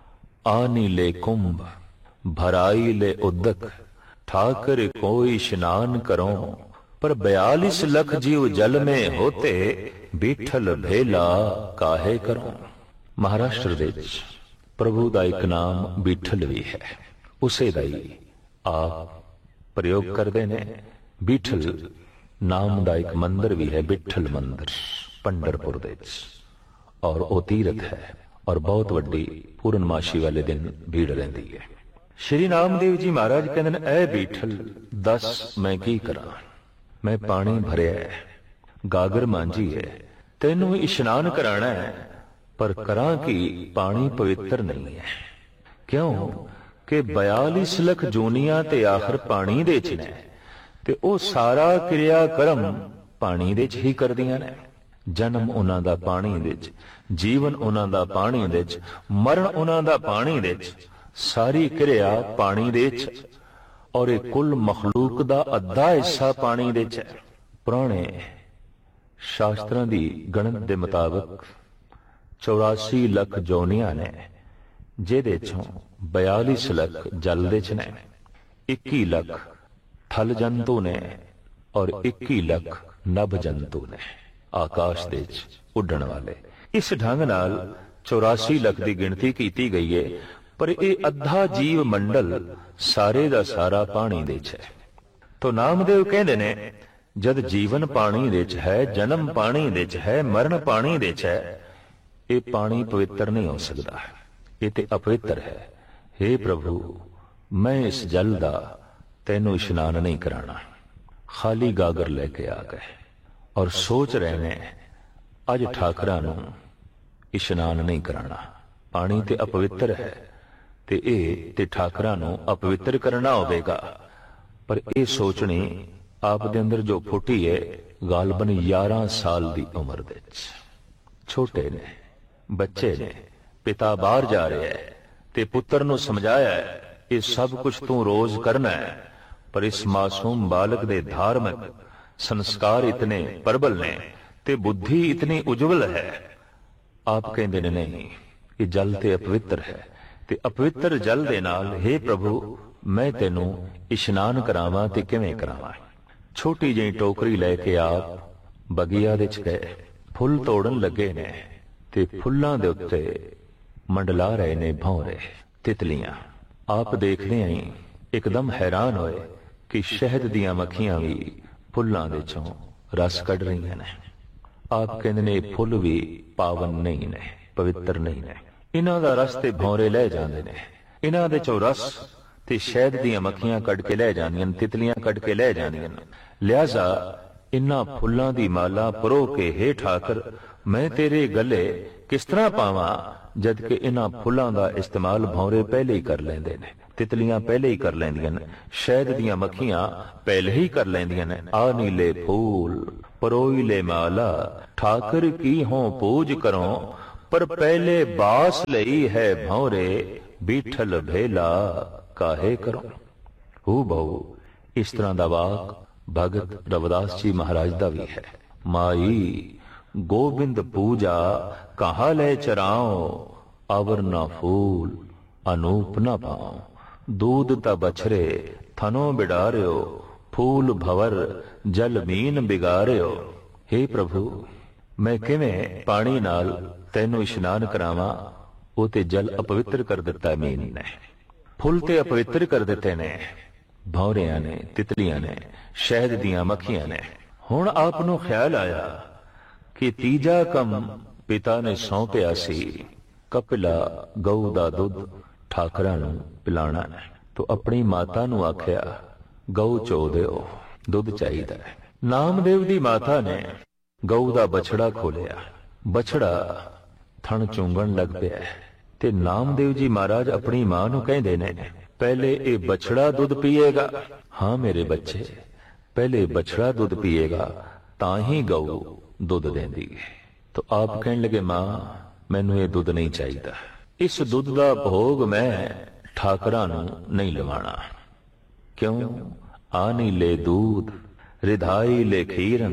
ਆਨੀ ਲੈ ਕੁੰਭ ਭਰਾਈ ਲੈ ਉਦਕ, ਠਾਕਰ ਕੋਈ ਇਸ਼ਨਾਨ ਕਰੋ, पर 42 ਲੱਖ जीव जल में होते, बीठल भेला काहे करो। ਮਹਾਰਾਸ਼ਟਰ ਦੇ ਵਿੱਚ ਪ੍ਰਭੂ ਦਾ ਇੱਕ ਨਾਮ ਬੀਠਲ ਵੀ ਹੈ, ਉਸੇ ਦਾ ਹੀ ਆਪ ਪ੍ਰਯੋਗ ਕਰਦੇ ਨੇ। ਬੀਠਲ ਨਾਮ ਦਾ ਇੱਕ ਮੰਦਿਰ ਵੀ ਹੈ, ਬਿੱਠਲ ਮੰਦਿਰ ਪੰਡਰਪੁਰ ਦੇ ਵਿੱਚ, ਔਰ ਉਹ ਤੀਰਥ ਹੈ ਔਰ ਬਹੁਤ ਵੱਡੀ ਪੂਰਨਮਾਸ਼ੀ ਵਾਲੇ ਦਿਨ ਭੀੜ ਰਹਿੰਦੀ ਹੈ। ਸ਼੍ਰੀ ਨਾਮਦੇਵ ਜੀ ਮਹਾਰਾਜ ਕਹਿੰਦੇ ਨੇ, ਐ ਬੀਠਲ ਦੱਸ ਮੈਂ ਕੀ ਕਰਾਂ, ਮੈਂ ਪਾਣੀ ਭਰਿਆ ਹੈ, ਗਾਗਰ ਮਾਂਜੀ ਹੈ, ਤੈਨੂੰ ਇਸ਼ਨਾਨ ਕਰਾਣਾ ਹੈ, ਪਰ ਕਰਾਂ ਕਿ ਪਾਣੀ ਪਵਿੱਤਰ ਨਹੀਂ ਹੈ। ਕਿਉਂ ਕਿ 42 ਲੱਖ ਜੂਨੀਆਂ ਤੇ ਆਖਰ ਪਾਣੀ ਦੇ ਚ ਨੇ ਤੇ ਉਹ ਸਾਰਾ ਕਿਰਿਆ ਕਰਮ ਪਾਣੀ ਦੇ ਚ ਹੀ ਕਰਦੀਆਂ ਨੇ। ਜਨਮ ਉਹਨਾਂ ਦਾ ਪਾਣੀ ਦੇ ਚ, ਜੀਵਨ ਉਹਨਾਂ ਦਾ ਪਾਣੀ ਦੇ ਚ, ਮਰਨ ਉਹਨਾਂ ਦਾ ਪਾਣੀ ਦੇ ਚ, ਸਾਰੀ ਕਿਰਿਆ ਪਾਣੀ ਦੇ 'ਚ, ਔਰ ਇਹ ਕੁੱਲ ਮਖਲੂਕ ਦਾ ਅੱਧਾ ਹਿੱਸਾ ਪਾਣੀ ਦੇ 'ਚ ਹੈ। ਪੁਰਾਣੇ ਸ਼ਾਸਤਰਾਂ ਦੀ ਗਣਤ ਦੇ ਮੁਤਾਬਕ 84 ਲੱਖ ਜੋਨੀਆਂ ਨੇ, ਜਿਹਦੇ ਚੋਂ 42 ਲੱਖ ਜਲ ਦੇ 'ਚ ਨੇ, 21 ਲੱਖ ਥਲ ਜੰਤੂ ਨੇ, ਔਰ 21 ਲੱਖ ਨਭ ਜੰਤੂ ਨੇ, ਆਕਾਸ਼ ਦੇ 'ਚ ਉੱਡਣ ਵਾਲੇ। ਇਸ ਢੰਗ ਨਾਲ 84 ਲੱਖ ਦੀ ਗਿਣਤੀ ਕੀਤੀ ਗਈ ਹੈ, ਪਰ ਇਹ ਅੱਧਾ ਜੀਵ ਮੰਡਲ ਸਾਰੇ ਦਾ ਸਾਰਾ ਪਾਣੀ ਦੇ 'ਚ ਹੈ। ਤੋ ਨਾਮਦੇਵ ਕਹਿੰਦੇ ਨੇ, ਜਦ ਜੀਵਨ ਪਾਣੀ ਦੇ 'ਚ ਹੈ, ਜਨਮ ਪਾਣੀ ਦੇ 'ਚ ਹੈ, ਮਰਨ ਪਾਣੀ ਦੇ 'ਚ ਹੈ, ਇਹ ਪਾਣੀ ਪਵਿੱਤਰ ਨਹੀਂ ਹੋ ਸਕਦਾ, ਇਹ ਤੇ ਅਪਵਿੱਤਰ ਹੈ। हे ਪ੍ਰਭੂ, ਮੈਂ ਇਸ ਜਲ ਦਾ ਤੈਨੂੰ ਇਸ਼ਨਾਨ ਨਹੀਂ ਕਰਾਣਾ। ਖਾਲੀ ਗਾਗਰ ਲੈ ਕੇ ਆ ਗਏ ਔਰ ਸੋਚ ਰਹੇ ਨੇ ਅੱਜ ਠਾਕਰਾਂ ਨੂੰ ਇਸ਼ਨਾਨ ਨਹੀਂ ਕਰਾਣਾ, ਪਾਣੀ ਤੇ ਅਪਵਿੱਤਰ ਹੈ ਤੇ ਇਹ ਤੇ ਠਾਕਰਾਂ ਨੂੰ ਅਪਵਿੱਤਰ ਕਰਨਾ ਹੋਵੇਗਾ। ਪਰ ਇਹ ਸੋਚਣੀ ਆਪ ਦੇ ਅੰਦਰ ਜੋ ਫੁੱਟੀ ਹੈ, ਗਾਲਬਨ 11 ਸਾਲ ਦੀ ਉਮਰ ਦੇ ਵਿੱਚ। ਛੋਟੇ ਨੇ, ਬੱਚੇ ਨੇ, ਪਿਤਾ ਬਾਹਰ ਜਾ ਰਿਹਾ ਹੈ ਤੇ ਪੁੱਤਰ ਨੂੰ ਸਮਝਾਇਆ ਹੈ, ਇਹ ਸਭ ਕੁਝ ਤੂੰ ਰੋਜ਼ ਕਰਨਾ ਹੈ, ਪਰ ਇਸ ਮਾਸੂਮ ਬਾਲਕ ਦੇ ਧਾਰਮਿਕ ਸੰਸਕਾਰ ਇਤਨੇ ਪ੍ਰਬਲ ਨੇ ਤੇ ਬੁੱਧੀ ਇਤਨੀ ਉਜਵਲ ਹੈ। ਆਪ ਕਹਿੰਦੇ ਨੇ ਨਹੀਂ, ਇਹ ਜਲ ਤੇ ਅਪਵਿੱਤਰ ਹੈ ਤੇ ਅਪਵਿੱਤਰ ਜਲ ਦੇ ਨਾਲ हे ਪ੍ਰਭੂ ਮੈਂ ਤੈਨੂੰ ਇਸ਼ਨਾਨ ਕਰਾਵਾਂ ਤੇ ਕਿਵੇਂ ਕਰਾਵਾਂ। ਛੋਟੀ ਜਿਹੀ ਟੋਕਰੀ ਲੈ ਕੇ ਆਪ ਬਗੀਆ ਦੇ 'ਚ ਗਏ, ਫੁੱਲ ਤੋੜਨ ਲੱਗੇ ਨੇ ਤੇ ਫੁੱਲਾਂ ਦੇ ਉੱਤੇ ਮੰਡਲਾ ਰਹੇ ਨੇ ਭੌਰੇ, ਤਿਤਲੀਆਂ। ਆਪ ਦੇਖਦੇ ਆਂ ਇੱਕਦਮ ਹੈਰਾਨ ਹੋਏ ਕਿ ਸ਼ਹਿਦ ਦੀਆਂ ਮੱਖੀਆਂ ਵੀ ਫੁੱਲਾਂ ਦੇ ਚੋਂ ਰਸ ਕੱਢ ਰਹੀਆਂ ਨੇ। ਆਪ ਕਹਿੰਦੇ ਨੇ ਇਹ ਫੁੱਲ ਵੀ ਪਾਵਨ ਨਹੀਂ ਨੇ, ਪਵਿੱਤਰ ਨਹੀਂ ਨੇ, ਇਹਨਾਂ ਦਾ ਰਸ ਤੇ ਭੌਰੇ ਲੈ ਜਾਂਦੇ ਨੇ, ਇਹਨਾਂ ਦੇ ਚੋਂ ਰਸ ਤੇ ਸ਼ਹਿਦ ਦੀਆਂ ਮੱਖੀਆਂ ਕੱਢ ਕੇ ਲੈ ਜਾਂਦੀਆਂ ਨੇ, ਤਿਤਲੀਆਂ ਕੱਢ ਕੇ ਲੈ ਜਾਂਦੀਆਂ ਨੇ। ਲਿਹਾਜ਼ਾ ਇਨ੍ਹਾਂ ਫੁੱਲਾਂ ਦੀ ਮਾਲਾ ਪਰੋ ਕੇ हे ਠਾਕਰ ਮੈਂ ਤੇਰੇ ਗਲੇ ਕਿਸ ਤਰ੍ਹਾਂ ਪਾਵਾਂ, ਜਦ ਕਿ ਇਹਨਾਂ ਫੁੱਲਾਂ ਦਾ ਇਸਤੇਮਾਲ ਭੌਰੇ ਪਹਿਲੇ ਹੀ ਕਰ ਲੈਂਦੇ ਨੇ, ਤਿਤਲੀਆਂ ਪਹਿਲੇ ਹੀ ਕਰ ਲੈਂਦੀਆਂ ਨੇ, ਸ਼ਹਿਦ ਦੀਆਂ ਮੱਖੀਆਂ ਪਹਿਲੇ ਹੀ ਕਰ ਲੈਂਦੀਆਂ ਨੇ। ਆ ਨੀਲੇ ਫੂਲ ਪਰੋਈ ਲੈ ਮਾਲਾ ਠਾਕਰ ਕੀ ਹੋਂ ਪੂਜ ਕਰੋ, ਪਰ ਪਹਿਲੇ ਬਾਸ ਲਈ ਹੈ ਭੌਰੇ ਬੀਠਲ ਭੇਲਾ ਕਾਹੇ ਕਰੋ। ਹੂ ਬਹੁ ਇਸ ਤਰ੍ਹਾਂ ਦਾ ਵਾਕ ਭਗਤ ਰਵਿਦਾਸ ਜੀ ਮਹਾਰਾਜ ਦਾ ਵੀ ਹੈ। ਮਾਈ ਗੋਬਿੰਦ ਪੂਜਾ ਕਹਾਂ ਲੈ ਚਰਾਓ, ਅਵਰ ਨਾ ਫੂਲ ਅਨੂਪ ਨਾ ਪਾਓ, दूध ता बछरे थनो बिडारियो, फूल भवर जल मीन बिगारियो। हे प्रभु मैं किवें पानी नाल तैनू इशनान करावां, वो ते जल अपवित्र कर दिता मीन ने, फुल ते अपवित्र कर दिते ने, भौरियां ने, तितलियां ने, शहद दियां मक्खियां ने। हुण आप नू ख्याल आया कि तीजा कम पिता ने सौंपिया सी, कपिला गऊ दा दुध ਠਾਕਰਾਂ ਨੂੰ ਪਿਲਾਣਾ ਹੈ। ਤੋ ਆਪਣੀ ਮਾਤਾ ਨੂੰ ਆਖਿਆ ਗਊ ਚੋ ਦਿਓ, ਦੁੱਧ ਚਾਹੀਦਾ ਹੈ। ਨਾਮਦੇਵ ਦੀ ਮਾਤਾ ਨੇ ਗਊ ਦਾ ਬਛੜਾ ਖੋਲਿਆ, ਬਛੜਾ ਥਣ ਚੁੰਗਣ ਲੱਗ ਪਿਆ ਤੇ ਨਾਮਦੇਵ ਜੀ ਮਹਾਰਾਜ ਆਪਣੀ ਮਾਂ ਨੂੰ ਕਹਿੰਦੇ ਨੇ ਪਹਿਲੇ ਇਹ ਬਛੜਾ ਦੁੱਧ ਪੀਏਗਾ। ਹਾਂ ਮੇਰੇ ਬੱਚੇ, ਪਹਿਲੇ ਬਛੜਾ ਦੁੱਧ ਪੀਏਗਾ ਤਾਂ ਹੀ ਗਊ ਦੁੱਧ ਦੇਂਦੀ ਹੈ। ਤੋ ਆਪ ਕਹਿਣ ਲੱਗੇ ਮਾਂ ਮੈਨੂੰ ਇਹ ਦੁੱਧ ਨਹੀਂ ਚਾਹੀਦਾ, ਇਸ ਦੁੱਧ ਦਾ ਭੋਗ ਮੈਂ ਠਾਕਰਾਂ ਨੂੰ ਨਹੀਂ ਲਵਾਣਾ। ਕਿਉਂ? ਆਨੀ ਲੈ दूध रिधाई ले खीरन,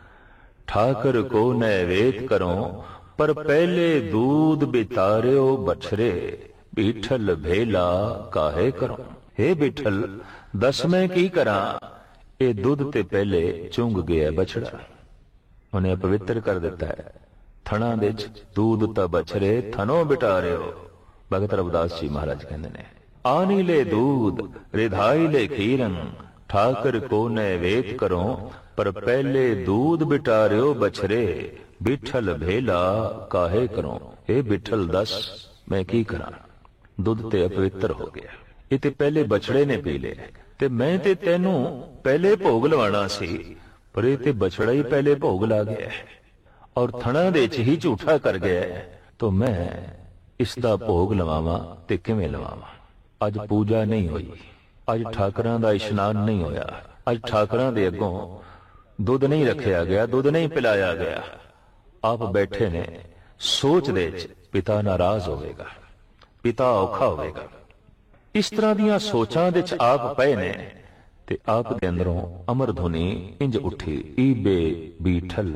ठाकर को नैवेद करो, पर पहले दूध बितारियो बछरे, बिठल भेला काहे करो। हे बिठल दस मैं की करा, ये दुध ते पहले चुंग गया बछड़ा, उन्हें पवित्र कर दिता है। थणा दे दूध ता बछरे थनो बिटारियो। भगत रविदास जी महाराज कहते ने आनी ले दूध रिधाई ले खीरन, ठाकर को नैवेद करो, पर पहले दूध बिटारियो बछरे, बिठल भेला काहे करो। हे बिठल दस मैं की करा, दुध ते अपवित्र हो गया, ये ते पहले बछड़े ने पी ले ते मैं ते तेनू पहले भोग लवाना सी, पर ये ते बछड़ा ही पहले भोग ला गया और थणा दे च ही झूठा कर गया, तो मैं इसदा भोग लवावां ते किवें लवावां। अज पूजा नहीं हुई, अज ठाकरां दा इशनान नहीं होया, अज ठाकरां दे अगों दुध नहीं रखिया गया, दुध नहीं पिलाया गया। आप बैठे ने सोच दे च पिता नाराज होवेगा, पिता औखा होवेगा। ਇਸ ਤਰ੍ਹਾਂ ਦੀਆਂ ਸੋਚਾਂ ਦੇ ਚ ਆਪ ਪਏ ਨੇ ਤੇ ਆਪ ਦੇ ਅੰਦਰੋਂ ਅਮਰ ਧੁਨੀ ਇੰਜ ਉੱਠੀ, ਈਬੇ ਬੀਠਲ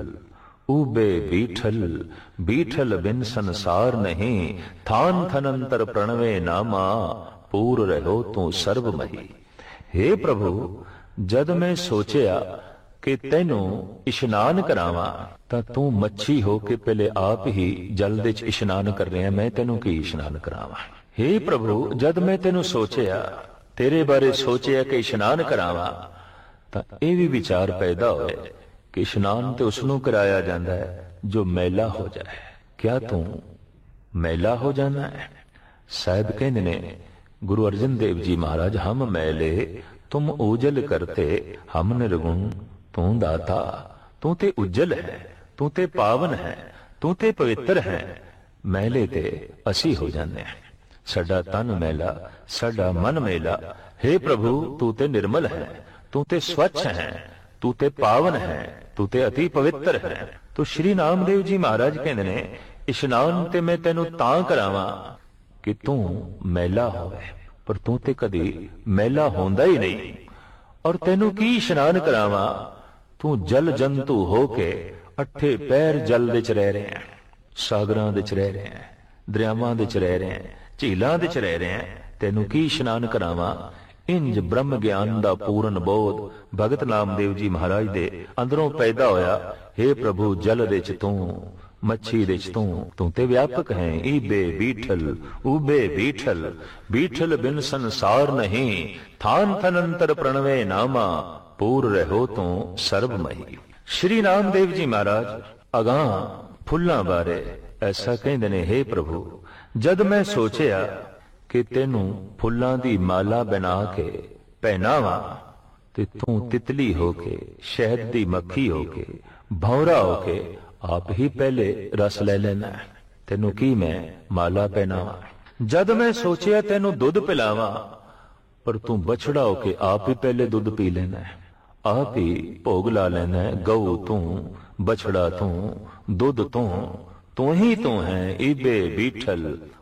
ਊਬੇ ਬੀਠਲ, ਬੀਠਲ ਬਿਨ ਸੰਸਾਰ ਨਹੀਂ, ਥਾਨ ਥਨੰਤਰ ਪ੍ਰਣਵੇ ਨਾਮਾ, ਪੂਰ ਰਹੋ ਤੂੰ ਸਰਬ ਮਹੀ। ਹੇ ਪ੍ਰਭੂ, ਜਦ ਮੈਂ ਸੋਚਿਆ ਕਿ ਤੈਨੂੰ ਇਸ਼ਨਾਨ ਕਰਾਵਾਂ ਤਾਂ ਤੂੰ ਮੱਛੀ ਹੋ ਕੇ ਪਹਿਲੇ ਆਪ ਹੀ ਜਲ ਦੇ ਚ ਇਸ਼ਨਾਨ ਕਰ ਰਿਹਾ, ਮੈਂ ਤੈਨੂੰ ਕੀ ਇਸ਼ਨਾਨ ਕਰਾਵਾਂ। ਹੇ ਪ੍ਰਭੂ, ਜਦ ਮੈਂ ਤੈਨੂੰ ਸੋਚਿਆ, ਤੇਰੇ ਬਾਰੇ ਸੋਚਿਆ ਕਿ ਇਸ਼ਨਾਨ ਕਰਾਵਾਂ, ਤਾਂ ਇਹ ਵੀ ਵਿਚਾਰ ਪੈਦਾ ਹੋਏ ਕਿ ਇਸ਼ਨਾਨ ਤੇ ਉਸ ਨੂੰ ਕਰਾਇਆ ਜਾਂਦਾ ਹੈ ਜੋ ਮੈਲਾ ਹੋ ਜਾਏ। ਕਿਆ ਤੂੰ ਮੈਲਾ ਹੋ ਜਾਣਾ ਹੈ? ਸਾਹਿਬ ਕਹਿੰਦੇ ਨੇ ਗੁਰੂ ਅਰਜਨ ਦੇਵ ਜੀ ਮਹਾਰਾਜ, ਹਮ ਮੈਲੇ ਤੁਮ ਉਜਲ ਕਰਤੇ, ਹਮ ਨਿਰਗੁਣ ਤੂੰ ਦਾਤਾ। ਤੂੰ ਤੇ ਉਜਲ ਹੈ, ਤੂੰ ਤੇ ਪਾਵਨ ਹੈ, ਤੂੰ ਤੇ ਪਵਿੱਤਰ ਹੈ, ਮੈਲੇ ਤੇ ਅਸੀਂ ਹੋ ਜਾਂਦੇ ਹਾਂ। ਸਾਡਾ ਤਨ ਮੈਲਾ, ਸਾਡਾ ਮਨ ਮੈਲਾ। हे ਪ੍ਰਭੂ, ਤੂੰ ਤੇ ਨਿਰਮਲ ਹੈ, ਤੂੰ ਤੇ ਸਵੱਛ ਹੈ, ਤੂੰ ਤੇ ਪਾਵਨ ਹੈ, ਤੂੰ ਤੇ ਅਤੀ ਪਵਿੱਤਰ ਹੈ। ਤੋ ਸ਼੍ਰੀ ਨਾਮਦੇਵ ਜੀ ਮਹਾਰਾਜ ਕਹਿੰਦੇ ਨੇ, ਇਸ਼ਨਾਨ ਤੇ ਮੈਂ ਤੈਨੂੰ ਤਾਂ ਕਰਾਵਾਂ ਕਿ ਤੂੰ ਮੈਲਾ ਹੋਵੇ, ਪਰ ਤੂੰ ਤੇ ਕਦੀ ਮੈਲਾ ਹੁੰਦਾ ਹੀ ਨਹੀਂ। ਔਰ ਤੈਨੂੰ ਕੀ ਇਸ਼ਨਾਨ ਕਰਾਵਾਂ, ਤੂੰ ਜਲ ਜੰਤੂ ਹੋ ਕੇ ਅੱਠੇ ਪੈਰ ਜਲ ਦੇ ਚ ਰਹਿ ਰਿਹਾ, ਸਾਗਰਾਂ ਦੇ ਚ ਰਹਿ ਰਿਹਾ, ਦਰਿਆਵਾਂ ਦੇ ਚ ਰਹਿ ਰਿਹਾ, ਝੀਲਾਂ ਦੇ ਚ ਰਹਿ ਰਿਹਾ, ਤੈਨੂੰ ਕੀ ਇਸ਼ਨਾਨ ਕਰਾਵਾਂ। ਇੰਜ ਬ੍ਰਹਮ ਗਿਆਨ ਦਾ ਪੂਰਨ ਬੋਧ ਭਗਤ ਨਾਮਦੇਵ ਜੀ ਮਹਾਰਾਜ ਦੇ ਅੰਦਰੋਂ ਪੈਦਾ ਹੋਇਆ। हे ਪ੍ਰਭੂ, ਜਲ ਦੇ ਚ ਤੂੰ, ਮੱਛੀ ਦੇ ਚ ਤੂੰ ਤੇ ਵਿਆਪਕ ਹੈ। ਈਬੇ ਬੀਠਲ ਊਬੇ ਬੀਠਲ, ਬੀਠਲ ਬਿਨ ਸੰਸਾਰ ਨਹੀਂ, ਥਾਨ ਥਨੰਤਰ ਪ੍ਰਣਵੇ ਨਾਮਾ, ਪੂਰ ਰਹੋ ਤੂੰ ਸਰਬ ਮਹੀ। ਸ਼੍ਰੀ ਨਾਮਦੇਵ ਜੀ ਮਹਾਰਾਜ ਅਗਾਂਹ ਫੁੱਲਾਂ ਬਾਰੇ ਐਸਾ ਕਹਿੰਦੇ ਨੇ, हे ਪ੍ਰਭੂ, ਜਦ ਮੈਂ ਸੋਚਿਆ ਕਿ ਤੈਨੂੰ ਫੁੱਲਾਂ ਦੀ ਮਾਲਾ ਬਣਾ ਕੇ ਪਹਿਨਾਵਾਂ ਤੇ ਤੂੰ ਤਿਤਲੀ ਹੋ ਕੇ, ਸ਼ਹਿਦ ਦੀ ਮੱਖੀ ਹੋ ਕੇ, ਭੌਰਾ ਹੋ ਕੇ ਆਪ ਹੀ ਪਹਿਲੇ ਰਸ ਲੈ ਲੈਣਾ, ਤੈਨੂੰ ਕੀ ਮੈਂ ਮਾਲਾ ਪਹਿਨਾਵਾਂ। ਜਦ ਮੈਂ ਸੋਚਿਆ ਤੈਨੂੰ ਦੁੱਧ ਪਿਲਾਵਾਂ, ਪਰ ਤੂੰ ਬਛੜਾ ਹੋ ਕੇ ਆਪ ਹੀ ਪਹਿਲੇ ਦੁੱਧ ਪੀ ਲੈਣਾ, ਆਪ ਹੀ ਭੋਗ ਲਾ ਲੈਣਾ। ਗਊ ਤੂੰ, ਬਛੜਾ ਤੂੰ, ਦੁੱਧ ਤੂੰ, ਤੂੰ ਹੀ ਤੂੰ ਹੈ। ਈਬੇ ਬੀਠਲ